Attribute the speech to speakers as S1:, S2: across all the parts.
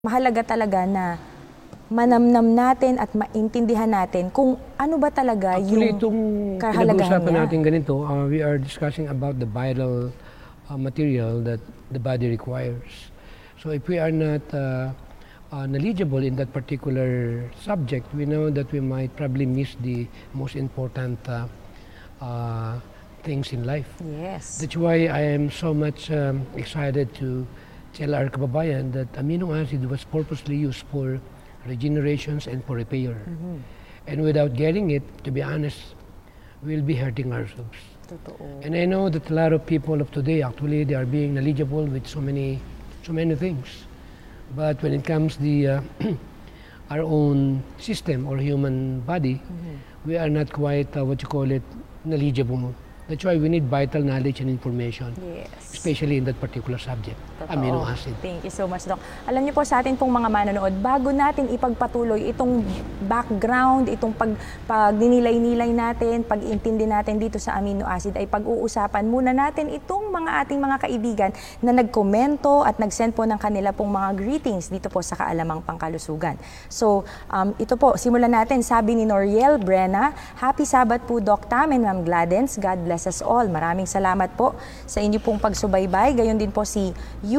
S1: Mahalaga talaga na manamnam natin at maintindihan natin kung ano ba talaga
S2: Actually,
S1: yung
S2: itong
S1: kahalagahan
S2: pinag-uusapan
S1: niya.
S2: natin ganito, we are discussing about the vital material that the body requires. So if we are not knowledgeable in that particular subject, we know that we might probably miss the most important things in life.
S1: Yes.
S2: That's why I am so much excited to tell our kababayan that amino acid was purposely used for regenerations and for repair. And without getting it, to be honest, we'll be hurting ourselves.
S1: Totoo.
S2: And I know that a lot of people of today, actually, they are being knowledgeable with so many things. But when it comes the our own system or human body, we are not quite what you call it, knowledgeable. That's why we need vital knowledge and information,
S1: Yes.
S2: especially in that particular subject,
S1: Totoo.
S2: amino acid.
S1: Thank you so much, Doc. Alam niyo po sa atin pong mga manonood, bago natin ipagpatuloy itong background, itong pagninilay-nilay natin, pag-intindi natin dito sa amino acid, ay pag-uusapan muna natin itong mga ating mga kaibigan na nagkomento at nag-send po ng kanila pong mga greetings dito po sa Kaalamang Pangkalusugan. So, ito po, simulan natin. Sabi ni Noriel Brena, Happy Sabbath po, Doc Tam and Ma'am Gladens. God bless us all. Maraming salamat po sa inyo pong pagsubaybay. Gayon din po si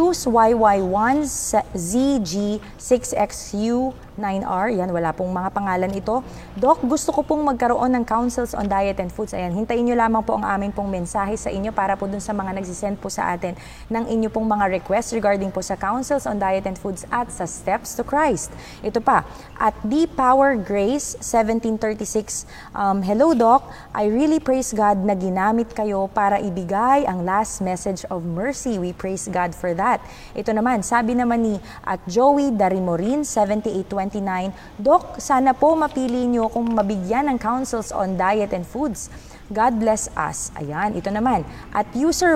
S1: USYY1ZG6XU9R. Yan, wala pong mga pangalan ito. Doc, gusto ko pong magkaroon ng counsels on diet and foods. Ayan, hintayin nyo lamang po ang aming pong mensahe sa inyo para po dun sa mga nagsisend po sa atin ng inyo pong mga requests regarding po sa counsels on diet and foods at sa steps to Christ. Ito pa, at The Power Grace 1736. Hello, Doc. I really praise God na ginamit kayo para ibigay ang last message of mercy. We praise God for that. Ito naman, sabi naman ni at Joey Darimorin 7829, Doc, sana po mapili nyo kung mabigyan ng counsels on diet and foods. God bless us. Ayan, ito naman. At user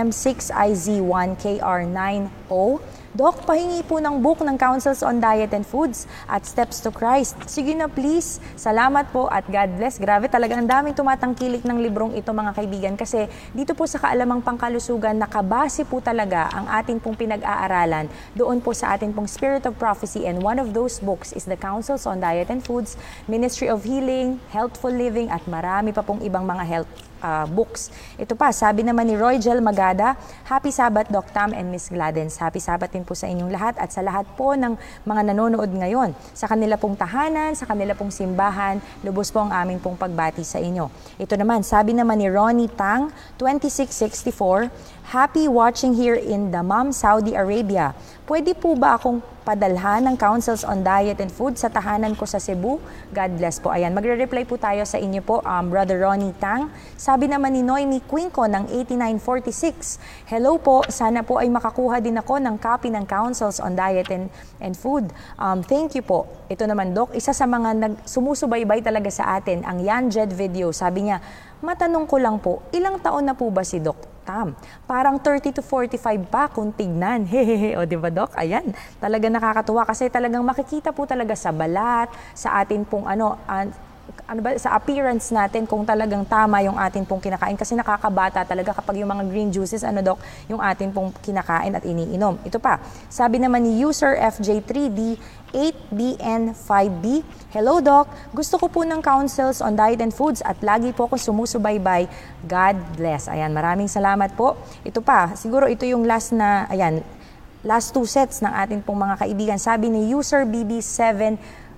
S1: YM6IZ1KR90, Doc, pahingi po ng book ng Counsels on Diet and Foods at Steps to Christ. Sige na please. Salamat po at God bless. Grabe talaga, ang daming tumatangkilik ng librong ito mga kaibigan kasi dito po sa Kaalamang Pangkalusugan nakabase po talaga ang ating pong pinag-aaralan doon po sa ating pong Spirit of Prophecy, and one of those books is the Counsels on Diet and Foods, Ministry of Healing, Healthful Living at marami pa pong ibang mga health books. Ito pa, sabi naman ni Roy Gel Magada, Happy Sabbath, Doc Tam and Miss Gladens. Happy Sabbath din po sa inyong lahat at sa lahat po ng mga nanonood ngayon. Sa kanila pong tahanan, sa kanila pong simbahan, lubos po ang aming pong pagbati sa inyo. Ito naman, sabi naman ni Ronnie Tang, 2664, Happy watching here in Dammam, Saudi Arabia. Pwede po ba akong padalhan ng counsels on diet and food sa tahanan ko sa Cebu? God bless po. Ayan, magre-reply po tayo sa inyo po, Brother Ronnie Tang. Sabi naman ni Noemi Quinco ng 8946, Hello po, sana po ay makakuha din ako ng copy ng counsels on diet and food. Thank you po. Ito naman, Doc, isa sa mga sumusubaybay talaga sa atin, ang Yan Jed video. Sabi niya, matanong ko lang po, ilang taon na po ba si Doc Tam? Parang 30 to 45 pa kung tignan. Hehehe. O diba, Doc? Ayan. Talaga nakakatuwa kasi talagang makikita po talaga sa balat, sa atin pong sa appearance natin kung talagang tama yung atin pong kinakain kasi nakakabata talaga kapag yung mga green juices, Doc, yung atin pong kinakain at iniinom. Ito pa, sabi naman ni user FJ3D 8BN5B, Hello Doc, gusto ko po ng counsels on diet and foods at lagi po ako sumusubaybay. God bless. Ayan, maraming salamat po. Ito pa, siguro ito yung last two sets ng atin pong mga kaibigan. Sabi ni user BB7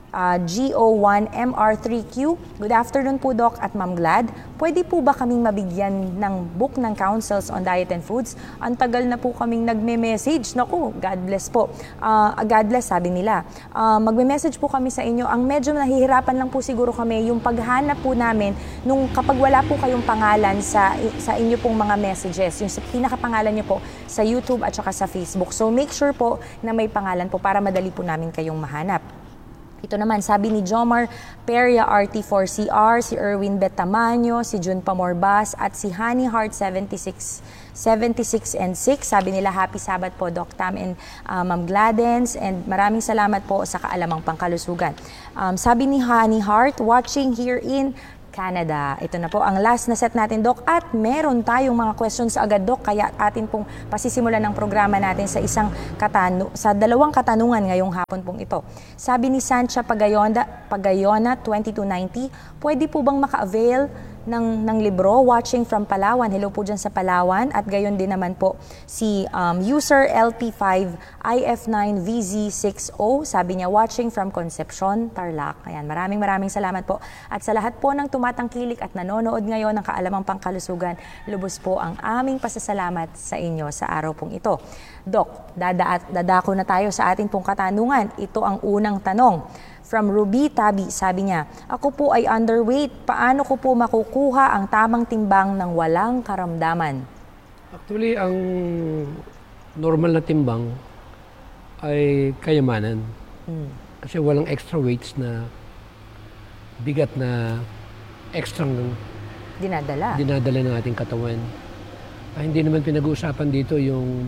S1: GO1MR3Q, Good afternoon po, Doc at Ma'am Glad. Pwede po ba kaming mabigyan ng book ng counsels on diet and foods? Ang tagal na po kaming nagme-message. Naku, God bless po. God bless, sabi nila. Magme-message po kami sa inyo. Ang medyo nahihirapan lang po siguro kami yung paghanap po namin nung kapag wala po kayong pangalan sa inyo pong mga messages, yung pinakapangalan nyo po sa YouTube at saka sa Facebook. So make sure po na may pangalan po para madali po namin kayong mahanap. Ito naman, sabi ni Jomar Peria RT4CR, si Erwin Betamanyo, si Jun Pamorbas, at si Honey Heart 76 and 6. Sabi nila, Happy Sabbath po, Doc Tam and Ma'am Gladens. And maraming salamat po sa Kaalamang Pangkalusugan. Sabi ni Honey Heart, watching here in Canada. Ito na po ang last na set natin, Doc. At meron tayong mga questions agad, Doc. Kaya atin pong pasisimulan ng programa natin sa sa dalawang katanungan ngayong hapon pong ito. Sabi ni Sancha Pagayona 2290, pwede po bang maka-avail ng libro, Watching from Palawan? Hello po dyan sa Palawan. At gayon din naman po si user LP5IF9VZ60. Sabi niya, Watching from Concepcion, Tarlac. Ayan, maraming salamat po. At sa lahat po ng tumatangkilik at nanonood ngayon ng Kaalamang Pangkalusugan, lubos po ang aming pasasalamat sa inyo sa araw pong ito. Doc, dadako na tayo sa ating pong katanungan. Ito ang unang tanong. From Ruby Tabi, sabi niya, ako po ay underweight. Paano ko po makukuha ang tamang timbang ng walang karamdaman?
S2: Actually, ang normal na timbang ay kayamanan. Kasi walang extra weights na bigat na extra dinadala ng ating katawan. Hindi naman pinag-uusapan dito yung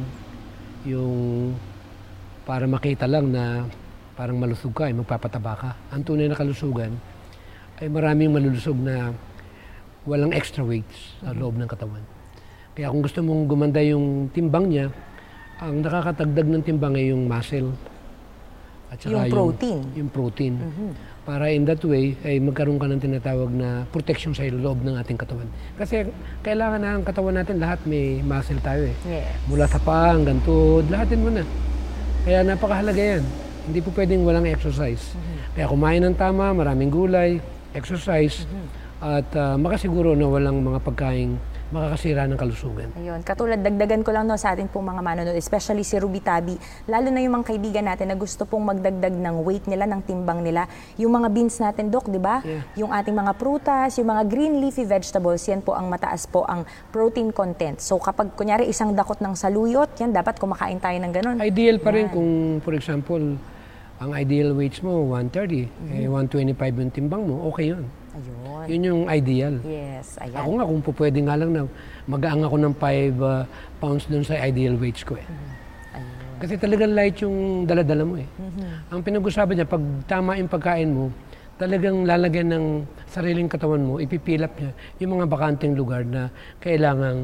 S2: para makita lang na parang malusog ka, ay magpapataba ka. Ang tunay na kalusugan ay maraming malulusog na walang extra weights sa loob ng katawan. Kaya kung gusto mong gumanda yung timbang niya, ang nakakatagdag ng timbang ay yung muscle. At saka
S1: yung protein.
S2: Yung protein. Para in that way, ay magkaroon ka ng tinatawag na protection sa loob ng ating katawan. Kasi kailangan na ang katawan natin, lahat may muscle tayo eh.
S1: Yes.
S2: Mula sa paa hanggang tuhod, lahatin mo na. Kaya napakahalaga yan. Hindi po pwedeng walang exercise. Kaya kumain ng tama, maraming gulay, exercise, at makasiguro na walang mga pagkaing makakasira ng kalusugan.
S1: Ayun, katulad dagdagan ko lang no, sa atin pong mga manonood, especially si Ruby Tabi, lalo na yung mga kaibigan natin na gusto pong magdagdag ng weight nila, ng timbang nila. Yung mga beans natin, Doc, di ba?
S2: Yeah.
S1: Yung ating mga prutas, yung mga green leafy vegetables, yan po ang mataas po ang protein content. So kapag kunyari isang dakot ng saluyot, yan dapat kumakain tayo ng ganun.
S2: Ideal pa rin kung, for example, ang ideal weights mo, 130, 125 yung timbang mo, okay yun.
S1: Ayun.
S2: Yun yung ideal.
S1: Yes, ayan.
S2: Ako nga, kung pwede nga lang na mag-aang ako ng 5 pounds dun sa ideal weights ko eh.
S1: Ayun.
S2: Kasi talagang light yung daladala mo eh. Ang pinag-usapan niya, pag tama yung pagkain mo, talagang lalagyan ng sariling katawan mo, ipipilap niya yung mga bakanteng lugar na kailangang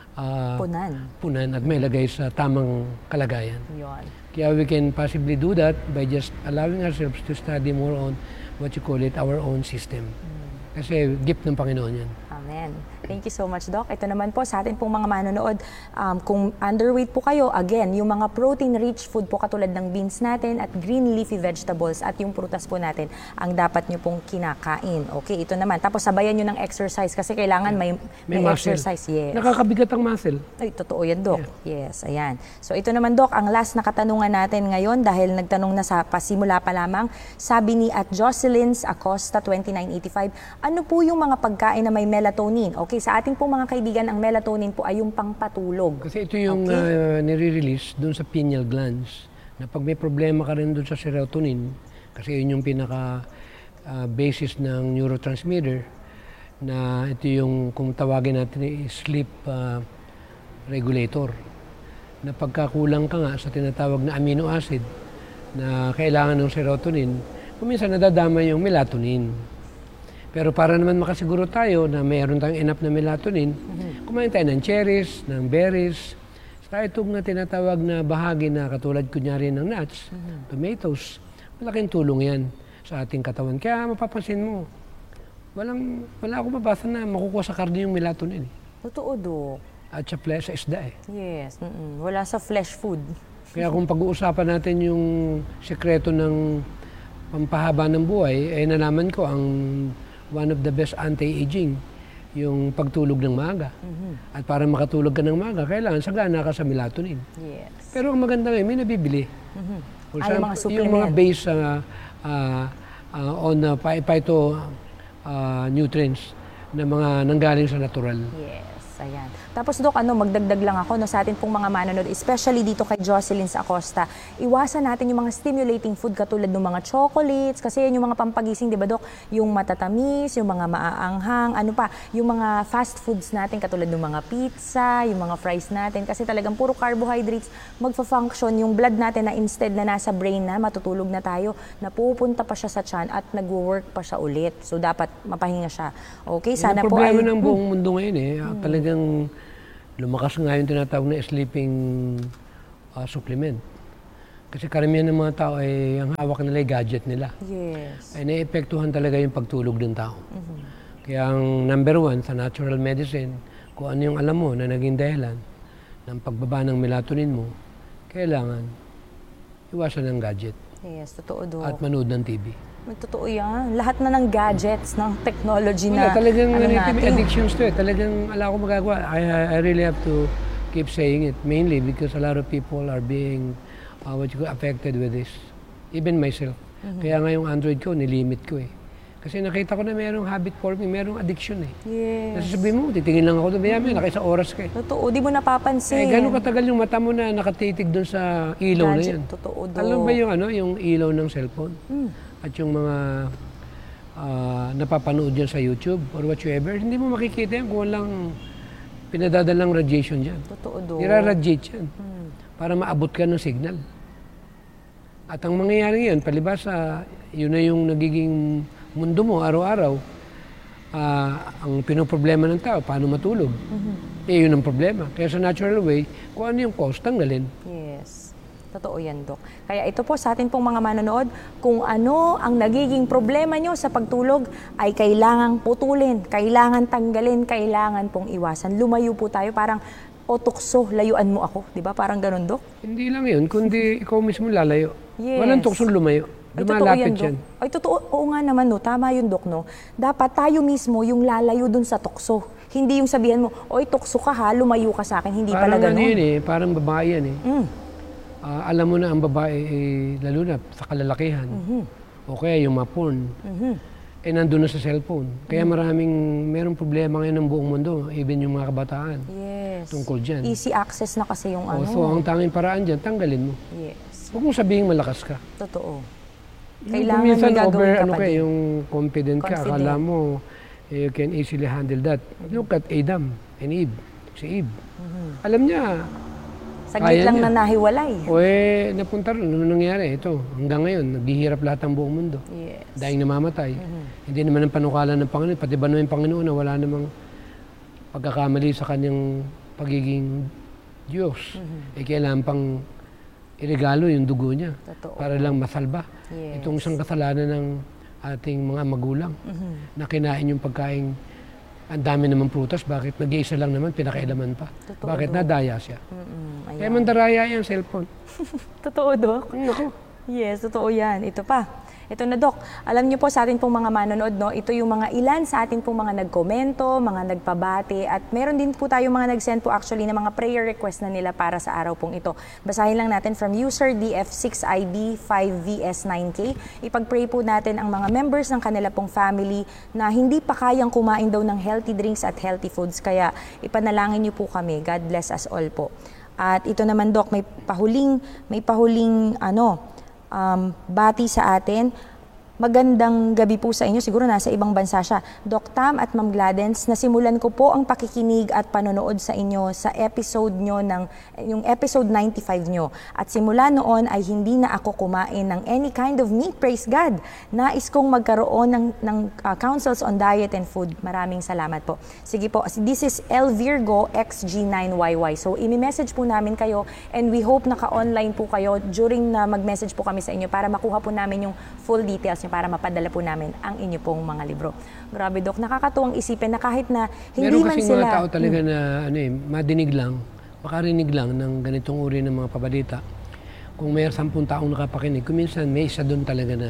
S2: punan at may lagay sa tamang kalagayan.
S1: Yun.
S2: Kaya we can possibly do that by just allowing ourselves to study more on what you call it, our own system. Kasi gift ng Panginoon yan.
S1: Amen. Thank you so much, Doc. Ito naman po sa atin pong mga manonood, kung underweight po kayo, again, yung mga protein-rich food po katulad ng beans natin at green leafy vegetables at yung prutas po natin ang dapat nyo pong kinakain. Okay, ito naman. Tapos sabayan nyo ng exercise kasi kailangan may exercise. Yes.
S2: Nakakabigat ang muscle.
S1: Ay, totoo yan, Doc. Yeah. Yes, ayan. So ito naman, Doc, ang last na katanungan natin ngayon dahil nagtanong na sa pasimula pa lamang. Sabi ni at Jocelyn Acosta 2985, ano po yung mga pagkain na may melatonin? Okay, sa ating pong mga kaibigan, ang melatonin po ay yung pangpatulog.
S2: Kasi ito yung nire-release dun sa pineal glands. Na pag may problema ka rin dun sa serotonin, kasi yun yung pinaka-basis ng neurotransmitter, na ito yung, kung tawagin natin, sleep regulator. Na pagkakulang ka nga sa tinatawag na amino acid, na kailangan ng serotonin, kuminsan nadadama yung melatonin. Pero para naman makasiguro tayo na mayroon tayong enough na melatonin, kumain tayo ng cherries, ng berries, sa itong na tinatawag na bahagi na katulad kunyari ng nuts, tomatoes, malaking tulong yan sa ating katawan. Kaya mapapansin mo, wala akong mabasa na makukuha sa karne yung melatonin.
S1: Totoo, Doc.
S2: At sa isda eh.
S1: Yes, wala sa flesh food.
S2: Kaya kung pag-uusapan natin yung sekreto ng pampahaba ng buhay, eh nalaman ko ang one of the best anti-aging, yung pagtulog ng maaga. At para makatulog ka ng maaga, kailangan sagana ka sa melatonin.
S1: Yes.
S2: Pero ang maganda ngayon, may nabibili. For example,
S1: mga supplement.
S2: yung mga based on phyto nutrients na mga nanggaling sa natural.
S1: Yes. Ayan. Tapos Dok, magdagdag lang ako sa atin pong mga manonood, especially dito kay Jocelyn sa Acosta. Iwasan natin yung mga stimulating food katulad ng mga chocolates, kasi yan yung mga pampagising, di ba Dok? Yung matatamis, yung mga maaanghang, yung mga fast foods natin katulad ng mga pizza, yung mga fries natin, kasi talagang puro carbohydrates, magfa-function yung blood natin na instead na nasa brain na, matutulog na tayo, napupunta pa siya sa tiyan at nag-work pa siya ulit. So dapat mapahinga siya. Okay, sana po ay...
S2: Problema ng buong mundo ngayon talagang lumakas nga yung tinatawag na sleeping supplement. Kasi karamihan ng mga tao ay ang hawak nila ay gadget nila.
S1: Yes.
S2: Ay naepektuhan talaga yung pagtulog ng tao. Kaya ang number one sa natural medicine, kung ano yung alam mo na naging dahilan ng pagbaba ng melatonin mo, kailangan iwasan ng gadget.
S1: Yes, totoo Dok.
S2: At manood ng TV.
S1: Totoo yan. Lahat na ng gadgets, ng technology na
S2: talagang
S1: natin.
S2: may addictions to Talagang wala akong magagawa. I really have to keep saying it. Mainly because a lot of people are being affected with this. Even myself. Kaya nga yung Android ko, nilimit ko Kasi nakita ko na merong habit forming, merong addiction
S1: Yes.
S2: Nasasabihin mo, titingin lang ako doon. Nakaisa oras ka
S1: Totoo, di mo napapansin.
S2: Gano'ng katagal yung mata mo na nakatitig doon sa ilaw na yan?
S1: Totoo Dok.
S2: Alam ba yung ilaw ng cellphone? At yung mga napapanood dyan sa YouTube or whatsoever, hindi mo makikita yan kung walang pinadadalang radiation dyan.
S1: Totoo Dok.
S2: Nira-radiate yan para maabot ka ng signal. At ang mangyayari ngayon, palibasa, yun na yung nagiging mundo mo araw-araw. Ang pinoproblema ng tao, paano matulog? Yun ang problema. Kaya sa natural way, kung ano yung cause, tanggalin.
S1: Yes. Totoo yan, Dok. Kaya ito po sa atin pong mga manonood, kung ano ang nagiging problema nyo sa pagtulog ay kailangang putulin, kailangan tanggalin, kailangan pong iwasan. Lumayo po tayo, parang tukso, layuan mo ako. Di ba? Parang ganun, Dok?
S2: Hindi lang yun, kundi ikaw mismo lalayo.
S1: Yes.
S2: Walang tuksong lumayo. Lumalapit yan.
S1: Ay, totoo. Oo nga naman, no. Tama yun, Dok, no. Dapat tayo mismo yung lalayo dun sa tukso. Hindi yung sabihan mo, oy, tukso ka ha, lumayo ka sa akin. Hindi pala ganun.
S2: Parang babae yan alam mo na ang babae, lalo na sa kalalakihan, o kaya yung mga porn, nandun na sa cellphone. Kaya merong problema ngayon ng buong mundo, even yung mga kabataan.
S1: Yes.
S2: Tungkol dyan.
S1: Easy access na kasi yung
S2: So, ang tanging paraan dyan, tanggalin mo.
S1: Yes.
S2: Huwag mong sabihin malakas ka.
S1: Totoo.
S2: Kailangan
S1: may gagawin ka pa din.
S2: yung confident ka, akala mo, you can easily handle that. Look at Adam and Eve. Si Eve. Alam niya,
S1: saglit lang na nahiwalay.
S2: Napunta rin. Ano nangyari? Ito, hanggang ngayon, naghihirap lahat ang buong mundo.
S1: Yes.
S2: Dahil namamatay. Hindi naman ang panukala ng Panginoon. Pati ba naman yung Panginoon na wala namang pagkakamali sa kanyang pagiging Diyos. Kailangan pang iregalo yung dugo niya.
S1: Totoo.
S2: Para lang masalba.
S1: Yes.
S2: Itong isang kasalanan ng ating mga magulang na kinain yung pagkain. Ang dami naman prutas, bakit nag-iisa lang naman, pinakailaman pa?
S1: Totoo,
S2: Bakit nadaya siya?
S1: Ayan.
S2: Kaya mandaraya yung cellphone.
S1: Totoo, Dok?
S2: Naku.
S1: Yes, totoo yan. Ito pa. Ito na, Dok. Alam niyo po sa atin pong mga manonood, no? Ito yung mga ilan sa atin pong mga nagkomento, mga nagpabati, at meron din po tayong mga nag-send po actually ng mga prayer request na nila para sa araw pong ito. Basahin lang natin from user DF6IB5VS9K. Ipag-pray po natin ang mga members ng kanila pong family na hindi pa kayang kumain daw ng healthy drinks at healthy foods. Kaya ipanalangin niyo po kami. God bless us all po. At ito naman, Dok, may pahuling bati sa atin. Magandang gabi po sa inyo. Siguro nasa ibang bansa siya. Doc Tam at Ma'am Gladens, nasimulan ko po ang pakikinig at panonood sa inyo sa episode nyo yung episode 95 nyo. At simula noon ay hindi na ako kumain ng any kind of meat. Praise God! Nais kong magkaroon ng counsels on diet and food. Maraming salamat po. Sige po, this is El Virgo XG9YY. So, imi-message po namin kayo and we hope naka-online po kayo during na mag-message po kami sa inyo para makuha po namin yung full details para mapadala po namin ang inyo pong mga libro. Grabe, Dok, nakakatuwang isipin na kahit na hindi man sila... Meron
S2: kasing mga tao talaga na madinig lang, makarinig lang ng ganitong uri ng mga pabalita. Kung may 10 taong nakapakinig, kuminsan may isa doon talaga na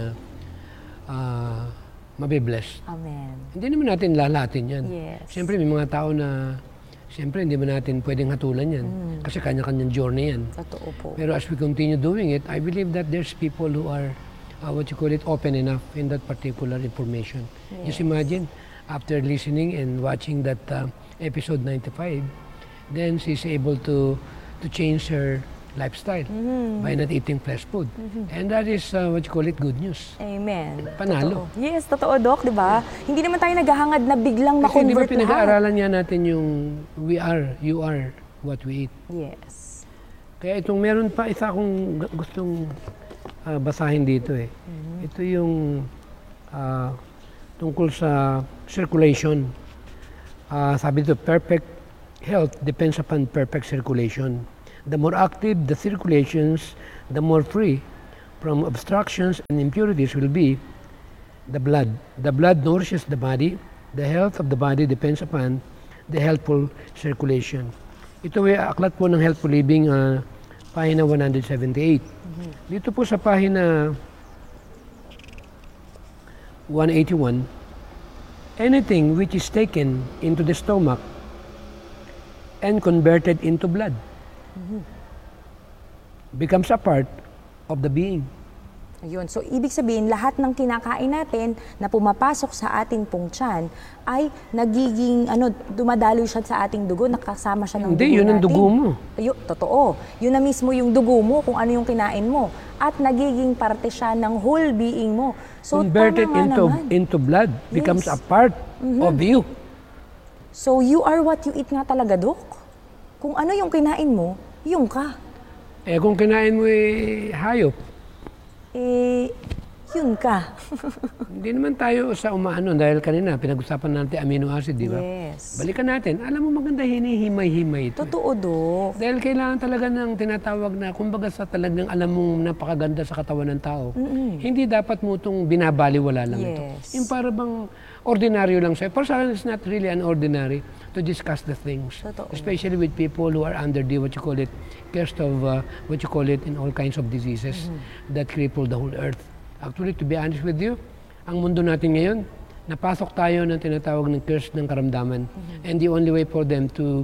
S2: mabibless.
S1: Amen.
S2: Hindi naman natin lalatin yan.
S1: Yes.
S2: Siyempre may mga tao na siyempre hindi man natin pwedeng hatulan yan. Kasi kanya-kanyang journey yan.
S1: Totoo po.
S2: Pero as we continue doing it, I believe that there's people who are open enough in that particular information. Yes. Just imagine, after listening and watching that episode 95, then she's able to change her lifestyle by not eating fast food. And that is what you call it, good news.
S1: Amen.
S2: Panalo.
S1: Totoo. Yes, totoo, Doc, di ba? Hindi naman tayo naghahangad na biglang
S2: Kasi di ba
S1: ma-convert
S2: pinag-aaralan niya natin yung you are what we eat.
S1: Yes.
S2: Kaya itong meron pa isa akong gustong basahin dito eh. Ito yung tungkol sa circulation. Sabi dito, perfect health depends upon perfect circulation. The more active the circulations, the more free from obstructions and impurities will be the blood. The blood nourishes the body. The health of the body depends upon the healthful circulation. Ito ay aklat po ng Healthful Living, pahina 178. Dito po sa pahina 181, anything which is taken into the stomach and converted into blood becomes a part of the being.
S1: Ayun. So, ibig sabihin, lahat ng kinakain natin na pumapasok sa ating pong tiyan ay nagiging, dumadaloy siya sa ating dugo, nakasama siya ng dugo natin.
S2: Hindi, yun ang dugo mo.
S1: Ayun, totoo. Yun na mismo yung dugo mo, kung ano yung kinain mo. At nagiging parte siya ng whole being mo. So,
S2: converted into blood, becomes a part of you.
S1: So, you are what you eat nga talaga, Dok. Kung ano yung kinain mo, yung ka.
S2: Kung kinain mo hayop,
S1: yun ka.
S2: Hindi naman tayo sa umaano dahil kanina pinag-usapan natin amino acid, di ba?
S1: Yes.
S2: Balikan natin. Alam mo maganda hinihimay-himay ito.
S1: Totoo, Dok.
S2: Dahil kailangan talaga ng tinatawag na, kumbaga sa talagang alam mong napakaganda sa katawan ng tao, hindi dapat mo itong binabaliwala lang ito. Yung para bang ordinaryo lang sa'yo. For some, it's not really an ordinary to discuss the things.
S1: Totoo.
S2: Especially with people who are under the, what you call it, cursed of, what you call it, in all kinds of diseases that cripple the whole earth. Actually, to be honest with you, ang mundo natin ngayon, napasok tayo ng tinatawag ng curse ng karamdaman. And the only way for them to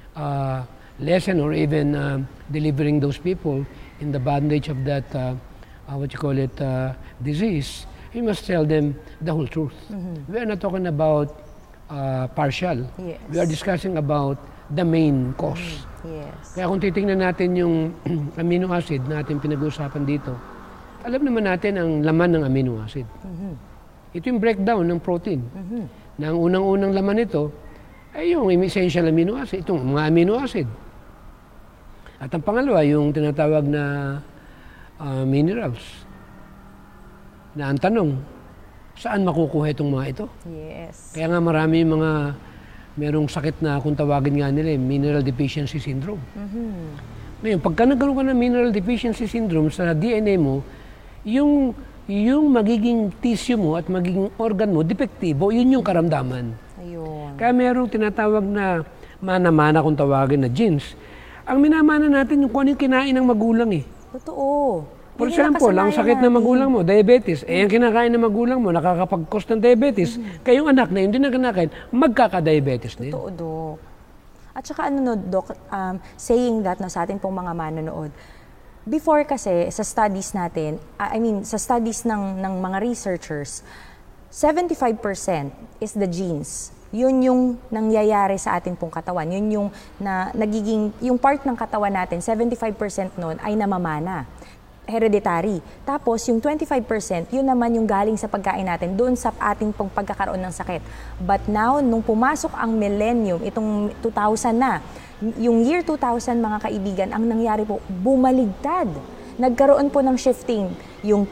S2: lessen or even delivering those people in the bondage of that, what you call it, disease, we must tell them the whole truth. We are not talking about partial.
S1: Yes.
S2: We are discussing about the main cause.
S1: Yes.
S2: Kaya kung titingnan natin yung amino acid na ating pinag-uusapan dito, alam naman natin ang laman ng amino acid. Ito yung breakdown ng protein. Na ang unang-unang laman nito ay yung essential amino acid, itong mga amino acid. At ang pangalawa, yung tinatawag na minerals. Na ang tanong, saan makukuha itong mga ito?
S1: Yes.
S2: Kaya nga marami yung mga merong sakit na kung tawagin nga nila, mineral deficiency syndrome. Ngayon, pagka nagkaroon ka ng mineral deficiency syndrome sa DNA mo, yung magiging tissue mo at magiging organ mo, depektibo, yun yung karamdaman.
S1: Ayun.
S2: Kaya merong tinatawag na mana-mana kung tawagin na genes. Ang minamana natin yung kung ano yung kinain ng magulang eh.
S1: Totoo.
S2: For example, ang sakit ng magulang mo, diabetes, ang kinakain ng magulang mo, nakakapag-cause ng diabetes, kayong anak na hindi na kinakain, magkaka-diabetes din.
S1: Totoo, Dok. At saka Dok, saying that sa ating pong mga manonood, before kasi sa studies natin, sa studies ng mga researchers, 75% is the genes. Yun yung nangyayari sa ating pong katawan. Yun yung yung part ng katawan natin, 75% nun ay namamana. Hereditary. Tapos, yung 25%, yun naman yung galing sa pagkain natin, doon sa ating pong pagkakaroon ng sakit. But now, nung pumasok ang millennium, itong 2000 na, yung year 2000, mga kaibigan, ang nangyari po, bumaligtad. Nagkaroon po ng shifting. Yung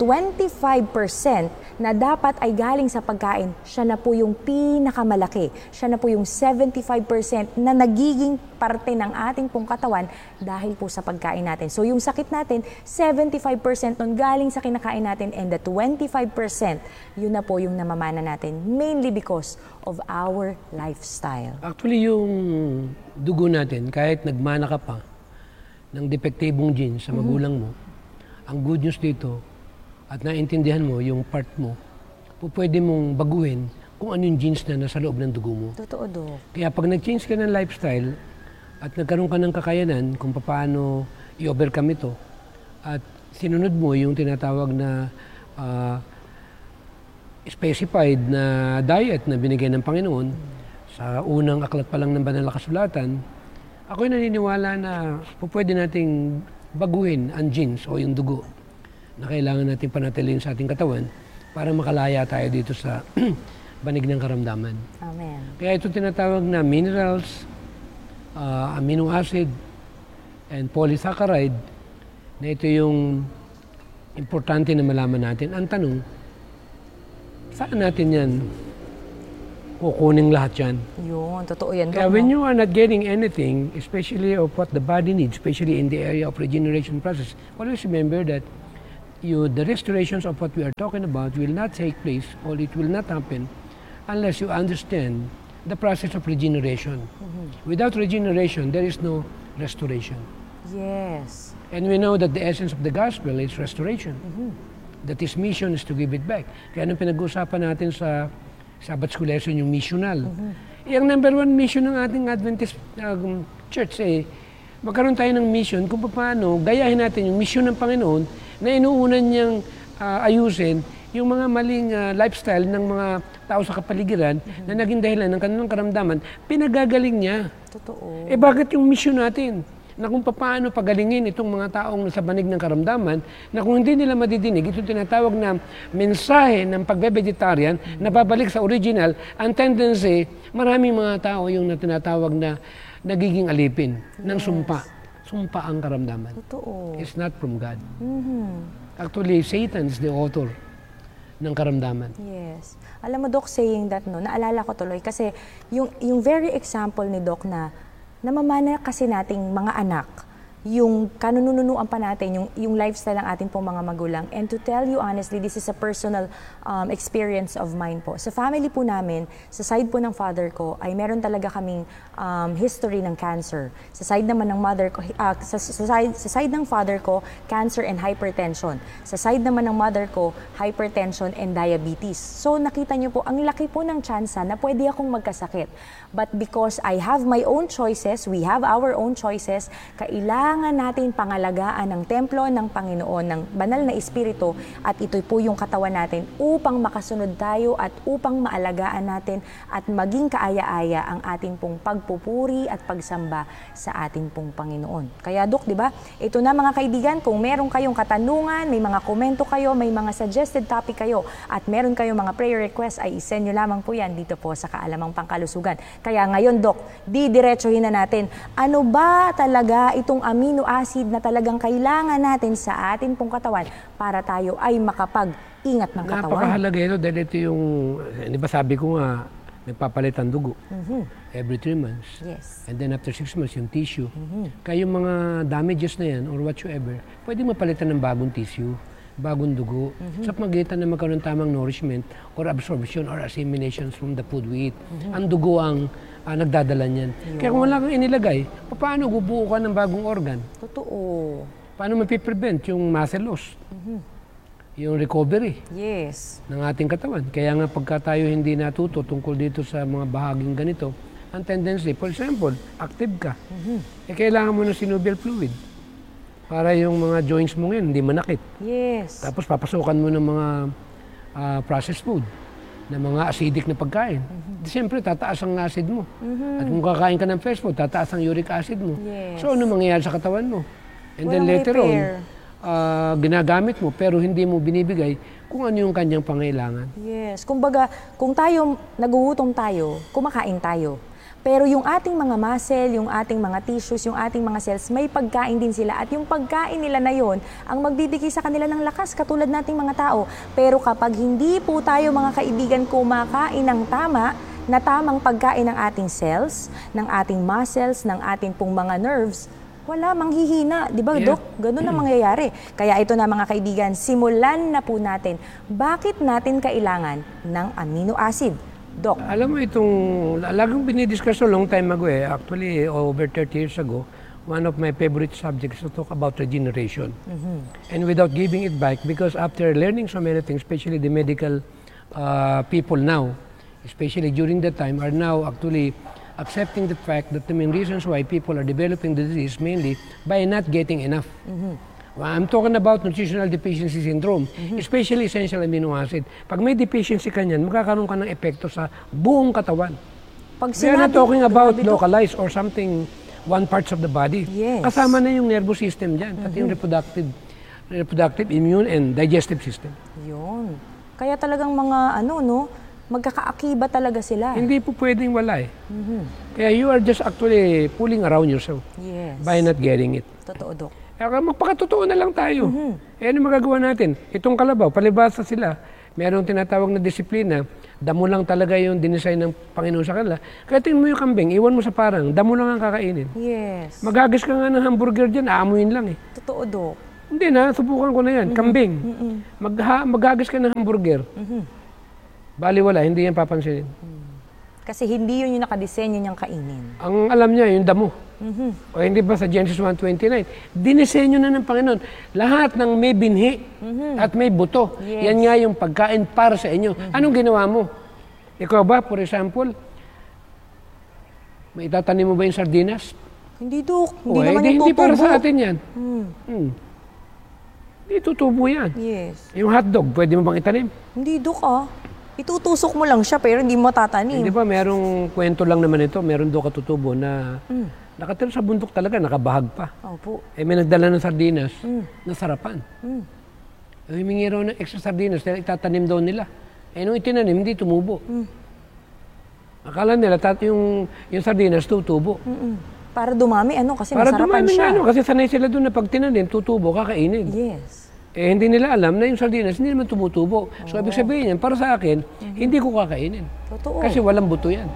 S1: 25% na dapat ay galing sa pagkain, siya na po yung pinakamalaki. Siya na po yung 75% na nagiging parte ng ating pong katawan dahil po sa pagkain natin. So yung sakit natin, 75% nun galing sa kinakain natin and the 25%, yun na po yung namamana natin. Mainly because of our lifestyle.
S2: Actually, yung dugo natin, kahit nagmana ka pa ng depektibong genes sa magulang mo, ang good news dito, at naintindihan mo yung part mo, pwede mong baguhin kung ano yung genes na nasa loob ng dugo mo.
S1: Totoo, Dok.
S2: Kaya pag nag-change ka ng lifestyle at nagkaroon ka ng kakayanan kung paano i-overcome ito at sinunod mo yung tinatawag na specified na diet na binigay ng Panginoon sa unang aklat pa lang ng banal na kasulatan, ako'y naniniwala na pwede nating baguhin ang genes o yung dugo na kailangan nating panatilin sa ating katawan para makalaya tayo dito sa banig ng karamdaman.
S1: Amen.
S2: Kaya ito tinatawag na minerals, amino acid, and polysaccharide, na ito yung importante na malaman natin. Ang tanong, saan natin yan kukunin lahat yan?
S1: Yun, totoo yan.
S2: Kaya when you are not getting anything, especially of what the body needs, especially in the area of regeneration process, always remember that the restorations of what we are talking about will not take place, or it will not happen unless you understand the process of regeneration. Without regeneration, there is no restoration.
S1: Yes.
S2: And we know that the essence of the gospel is restoration. That His mission is to give it back. Kaya nung pinag-uusapan natin sa Sabbath School lesson, yung missional. Yung number one mission ng ating Adventist Church, magkaroon tayo ng mission kung paano gayahin natin yung mission ng Panginoon na inuunan niyang ayusin yung mga maling lifestyle ng mga tao sa kapaligiran na naging dahilan ng kanilang karamdaman, pinagagaling niya.
S1: Totoo.
S2: Bakit yung mission natin? Na kung paano pagalingin itong mga taong nasa banig ng karamdaman, na kung hindi nila madidinig, ito tinatawag na mensahe ng pagbe-vegetarian na babalik sa original, ang tendency, maraming mga tao yung tinatawag na nagiging alipin ng sumpa. Sumpa ang karamdaman.
S1: Totoo.
S2: It's not from God. Actually, Satan is the author ng karamdaman.
S1: Yes. Alam mo, Doc, saying that, naalala ko tuloy, kasi yung very example ni Doc na namamana kasi nating mga anak, yung kanununuan pa natin, yung lifestyle ng ating pong mga magulang. And to tell you honestly, this is a personal experience of mine po. Sa family po namin, sa side po ng father ko, ay meron talaga kaming history ng cancer. Sa side naman ng mother ko, sa side ng father ko, cancer and hypertension. Sa side naman ng mother ko, hypertension and diabetes. So nakita niyo po, ang laki po ng tsansa na pwede akong magkasakit. But because I have my own choices, we have our own choices, kailangan natin pangalagaan ng templo ng Panginoon, ng banal na Espiritu, at ito po yung katawan natin upang makasunod tayo at upang maalagaan natin at maging kaaya-aya ang ating pong pagpupuri at pagsamba sa ating pong Panginoon. Kaya Dok, di ba? Ito na mga kaibigan, kung meron kayong katanungan, may mga komento kayo, may mga suggested topic kayo, at meron kayong mga prayer requests, ay isend nyo lamang po yan dito po sa Kaalamang Pangkalusugan. Kaya ngayon, Dok, didiretsuhin na natin, ano ba talaga itong amino acid na talagang kailangan natin sa atin pong katawan para tayo ay makapag-ingat ng katawan?
S2: Napakahalaga ito dahil ito yung, di ba sabi ko nga, nagpapalit ang dugo every 3 months.
S1: Yes.
S2: And then after 6 months, yung tissue. Kaya yung mga damages na yan or whatsoever, pwede mapalitan ng bagong tissue, bagong dugo, sa pagitan na magkaroon ng tamang nourishment or absorption or assimilation from the food we eat. Ang dugo ang nagdadala niyan. Kaya kung wala kang inilagay, paano bubuo ka ng bagong organ?
S1: Totoo.
S2: Paano mapiprevent yung muscle loss? Yung recovery ng ating katawan. Kaya nga pagka tayo hindi natuto tungkol dito sa mga bahaging ganito, ang tendency, for example, active ka, kailangan mo ng synovial fluid para yung mga joints mo ngayon hindi manakit.
S1: Yes.
S2: Tapos papasukan mo ng mga processed food, na mga acidic na pagkain. Siyempre, tataas ang acid mo. At kung kakain ka ng fresh food, tataas ang uric acid mo.
S1: Yes.
S2: So, ano mangyayari sa katawan mo? And then later on, ginagamit mo pero hindi mo binibigay kung ano yung kanyang pangailangan.
S1: Yes. Kumbaga, kung tayo, nagugutom tayo, kumakain tayo. Pero yung ating mga muscle, yung ating mga tissues, yung ating mga cells, may pagkain din sila. At yung pagkain nila na yon ang magbibigay sa kanila ng lakas, katulad nating mga tao. Pero kapag hindi po tayo, mga kaibigan, kumakain ng tama, na tamang pagkain ng ating cells, ng ating muscles, ng ating pong mga nerves, wala, manghihina. Di ba, Dok? Ganun ang mangyayari. Kaya ito na, mga kaibigan, simulan na po natin. Bakit natin kailangan ng amino acid? Doc.
S2: Alam mo itong, laging binidiscuss a long time ago actually over 30 years ago, one of my favorite subjects to talk about regeneration. And without giving it back, because after learning so many things, especially the medical people now, especially during that time, are now actually accepting the fact that the main reasons why people are developing the disease mainly by not getting enough Well, I'm talking about nutritional deficiency syndrome, especially essential amino acid. Pag may deficiency ka niyan, magkakaroon ka ng epekto sa buong katawan.
S1: Pag
S2: We are not talking about
S1: grabe, Dok.
S2: localized or something, one parts of the body.
S1: Yes.
S2: Kasama na yung nervous system dyan, pati yung reproductive, immune, and digestive system.
S1: Yun. Kaya talagang mga magkakaakiba talaga sila.
S2: Hindi po pwedeng wala eh. Kaya you are just actually fooling around yourself
S1: Yes.
S2: by not getting it.
S1: Totoo, Dok.
S2: Kaya magpakatotoo na lang tayo. Eh, ano magagawa natin? Itong kalabaw, palibasa sila. Merong tinatawag na disiplina. Damo lang talaga yung dinesign ng Panginoon sa kanila. Kaya tingnan mo yung kambing, iwan mo sa parang, damo lang ang kakainin.
S1: Yes.
S2: Magagis ka nga ng hamburger dyan, aamuin lang eh.
S1: Totoo, Dok.
S2: Hindi na, subukan ko na yan. Kambing. Magagis ka ng hamburger. Baliwala, hindi yan papansinin.
S1: Kasi hindi yun yung nakadesenyo niyang kainin.
S2: Ang alam niya, yung damo. O hindi ba sa Genesis 1:29, dinisenyo na ng Panginoon. Lahat ng may binhi at may buto.
S1: Yes.
S2: Yan nga yung pagkain para sa inyo. Anong ginawa mo? Ikaw ba, for example, may itatanim mo ba yung sardinas?
S1: Hindi, Dok. Hindi
S2: O,
S1: naman yung
S2: hindi para
S1: tutubo.
S2: sa atin yan. Hindi tutubo yan.
S1: Yes.
S2: Yung hotdog, pwede mo bang itanim?
S1: Hindi, Dok, Itutusok mo lang siya pero hindi mo matatanim.
S2: Hindi ba, merong kwento lang naman ito, meron doon katutubo na nakatira sa bundok talaga, nakabahag pa.
S1: Opo.
S2: Eh, may nagdala ng sardinas, nasarapan. Humingi raw ng extra sardinas dahil itatanim daw nila. Eh, nung itinanim, hindi tumubo. Akala nila, yung sardinas tutubo.
S1: Para dumami, kasi
S2: Para
S1: masarapan
S2: dumami
S1: siya.
S2: nga, kasi sanay sila doon na pag tinanim, tutubo, kakainin.
S1: Yes.
S2: Eh, hindi nila alam na yung sardinas hindi naman tumutubo. So, ibig sabihin yan, para sa akin, hindi ko kakainin.
S1: Totoo.
S2: Kasi walang buto yan.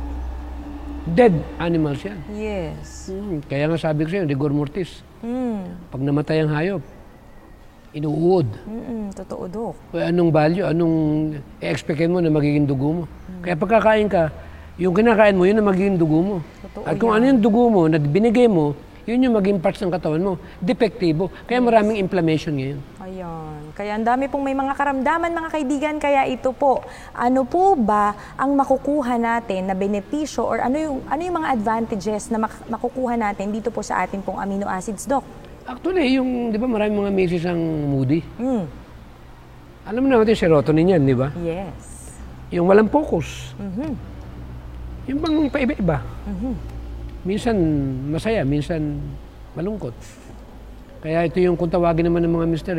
S2: Dead animals yan.
S1: Yes.
S2: Kaya nga sabi ko sa'yo, rigor mortis. Pag namatay ang hayop, inuud.
S1: Totoo, Dok.
S2: Kaya anong value, anong i-expectin mo na magiging dugo mo. Kaya pagkakain ka, yung kinakain mo, yun ang magiging dugo mo.
S1: Totoo
S2: At kung ano yung dugo mo na binigay mo, yun yung maging parts ng katawan mo. Depektibo. Kaya maraming inflammation ngayon.
S1: Ayan. Kaya ang dami pong may mga karamdaman, mga kaibigan. Kaya ito po, ano po ba ang makukuha natin na benepisyo or ano yung mga advantages na makukuha natin dito po sa ating pong amino acids, Doc?
S2: Actually, di ba maraming mga misis ang moody? Alam mo naman yung serotonin yan, di ba?
S1: Yes.
S2: Yung walang focus. Yung bang paiba-iba. Minsan masaya, minsan malungkot. Kaya ito yung kung tawagin naman ng mga mister,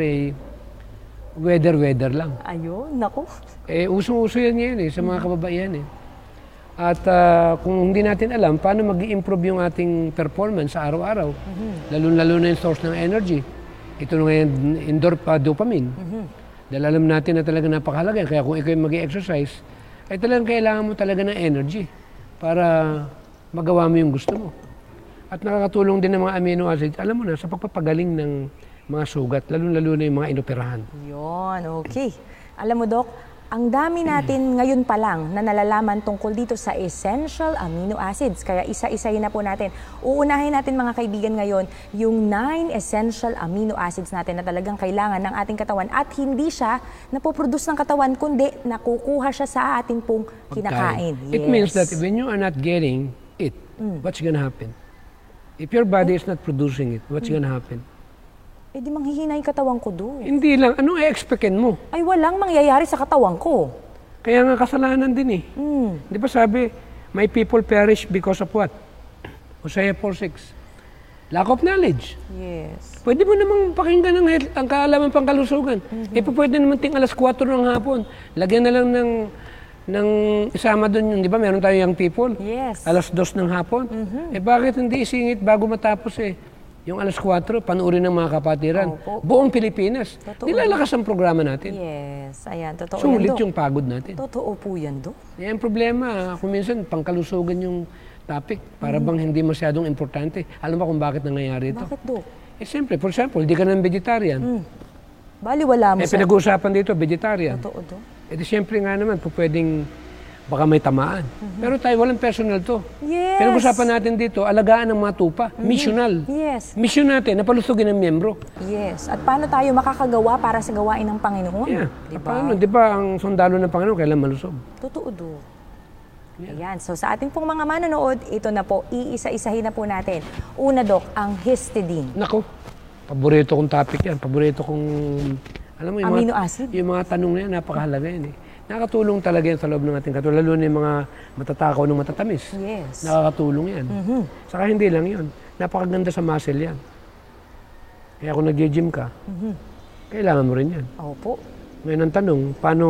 S2: weather lang.
S1: Ayun, naku.
S2: Usong-uso yan ngayon sa mga kababaihan At kung hindi natin alam paano mag-i-improve yung ating performance sa araw-araw, lalo-lalo na yung source ng energy. Ito na ngayon, dopamine. Dahil alam natin na talaga napakahalaga. Kaya kung ikaw mag-i-exercise, ay talagang kailangan mo talaga ng energy para magawa mo yung gusto mo. At nakakatulong din ng mga amino acids, alam mo na, sa pagpapagaling ng mga sugat, lalo-lalo na yung mga inoperahan.
S1: Yun, okay. Alam mo, Doc, ang dami natin ngayon pa lang na nalalaman tungkol dito sa essential amino acids. Kaya isa-isahin na po natin. Uunahin natin mga kaibigan ngayon yung 9 essential amino acids natin na talagang kailangan ng ating katawan at hindi siya napoproduce ng katawan kundi nakukuha siya sa ating pong kinakain.
S2: It means that when you are not getting it, what's gonna happen? If your body is not producing it, what's gonna happen?
S1: Di manghihina yung katawan ko doon.
S2: Hindi lang. Anong i-expectin mo?
S1: Ay, walang mangyayari sa katawan ko.
S2: Kaya nga kasalanan din Di ba sabi, my people perish because of what? Hosea 4:6. Lack of knowledge.
S1: Yes.
S2: Pwede mo namang pakinggan ang kaalaman pang kalusugan. Pwede naman ting alas 4 ng hapon. Lagyan na lang ng isama doon yung, di ba, meron tayo young people.
S1: Yes.
S2: Alas 2 ng hapon. Bakit hindi isingit bago matapos yung alas 4, panuorin ng mga kapatiran.
S1: Opo.
S2: Buong Pilipinas.
S1: Totoo.
S2: Nilalakas ang programa natin.
S1: Yes. Ayan, totoo
S2: Sulit
S1: yan, Dok.
S2: yung pagod natin.
S1: Totoo po yan, Dok.
S2: Yan ang problema. Kung minsan, pangkalusugan yung topic. Para bang hindi masyadong importante. Alam mo kung bakit nangyayari ito?
S1: Bakit, Dok?
S2: Siyempre, for example, hindi ka ng vegetarian.
S1: Baliwala mo
S2: Pinag-uusapan dito, vegetarian.
S1: Totoo, Dok.
S2: Siyempre nga naman, pwedeng baka may tamaan. Pero tayo, walang personal to.
S1: Yes.
S2: Pinag-usapan natin dito, alagaan ng mga tupa. Missional.
S1: Yes.
S2: Mission natin, napalusugin ng miyembro.
S1: Yes. At paano tayo makakagawa para sa gawain ng Panginoon?
S2: Yeah.
S1: Diba?
S2: Paano? Di ba ang sundalo ng Panginoon kailan malusog?
S1: Totoo, Dok. Ayan. So sa ating pong mga manonood, ito na po, iisa-isahin na po natin. Una, Dok, ang histidine.
S2: Nako, Paborito kong topic yan. Paborito kong, alam mo,
S1: Amino acid?
S2: Yung mga tanong na yan, napakahalaga yan eh. Nakakatulong talaga yan sa loob ng ating katawan, lalo na yung mga matatakaw ng matatamis.
S1: Yes.
S2: Nakakatulong yan. Saka hindi lang yun. Napakaganda sa muscle yan. Kaya kung nag-gym ka, kailangan mo rin yan.
S1: Opo.
S2: Ngayon ang tanong,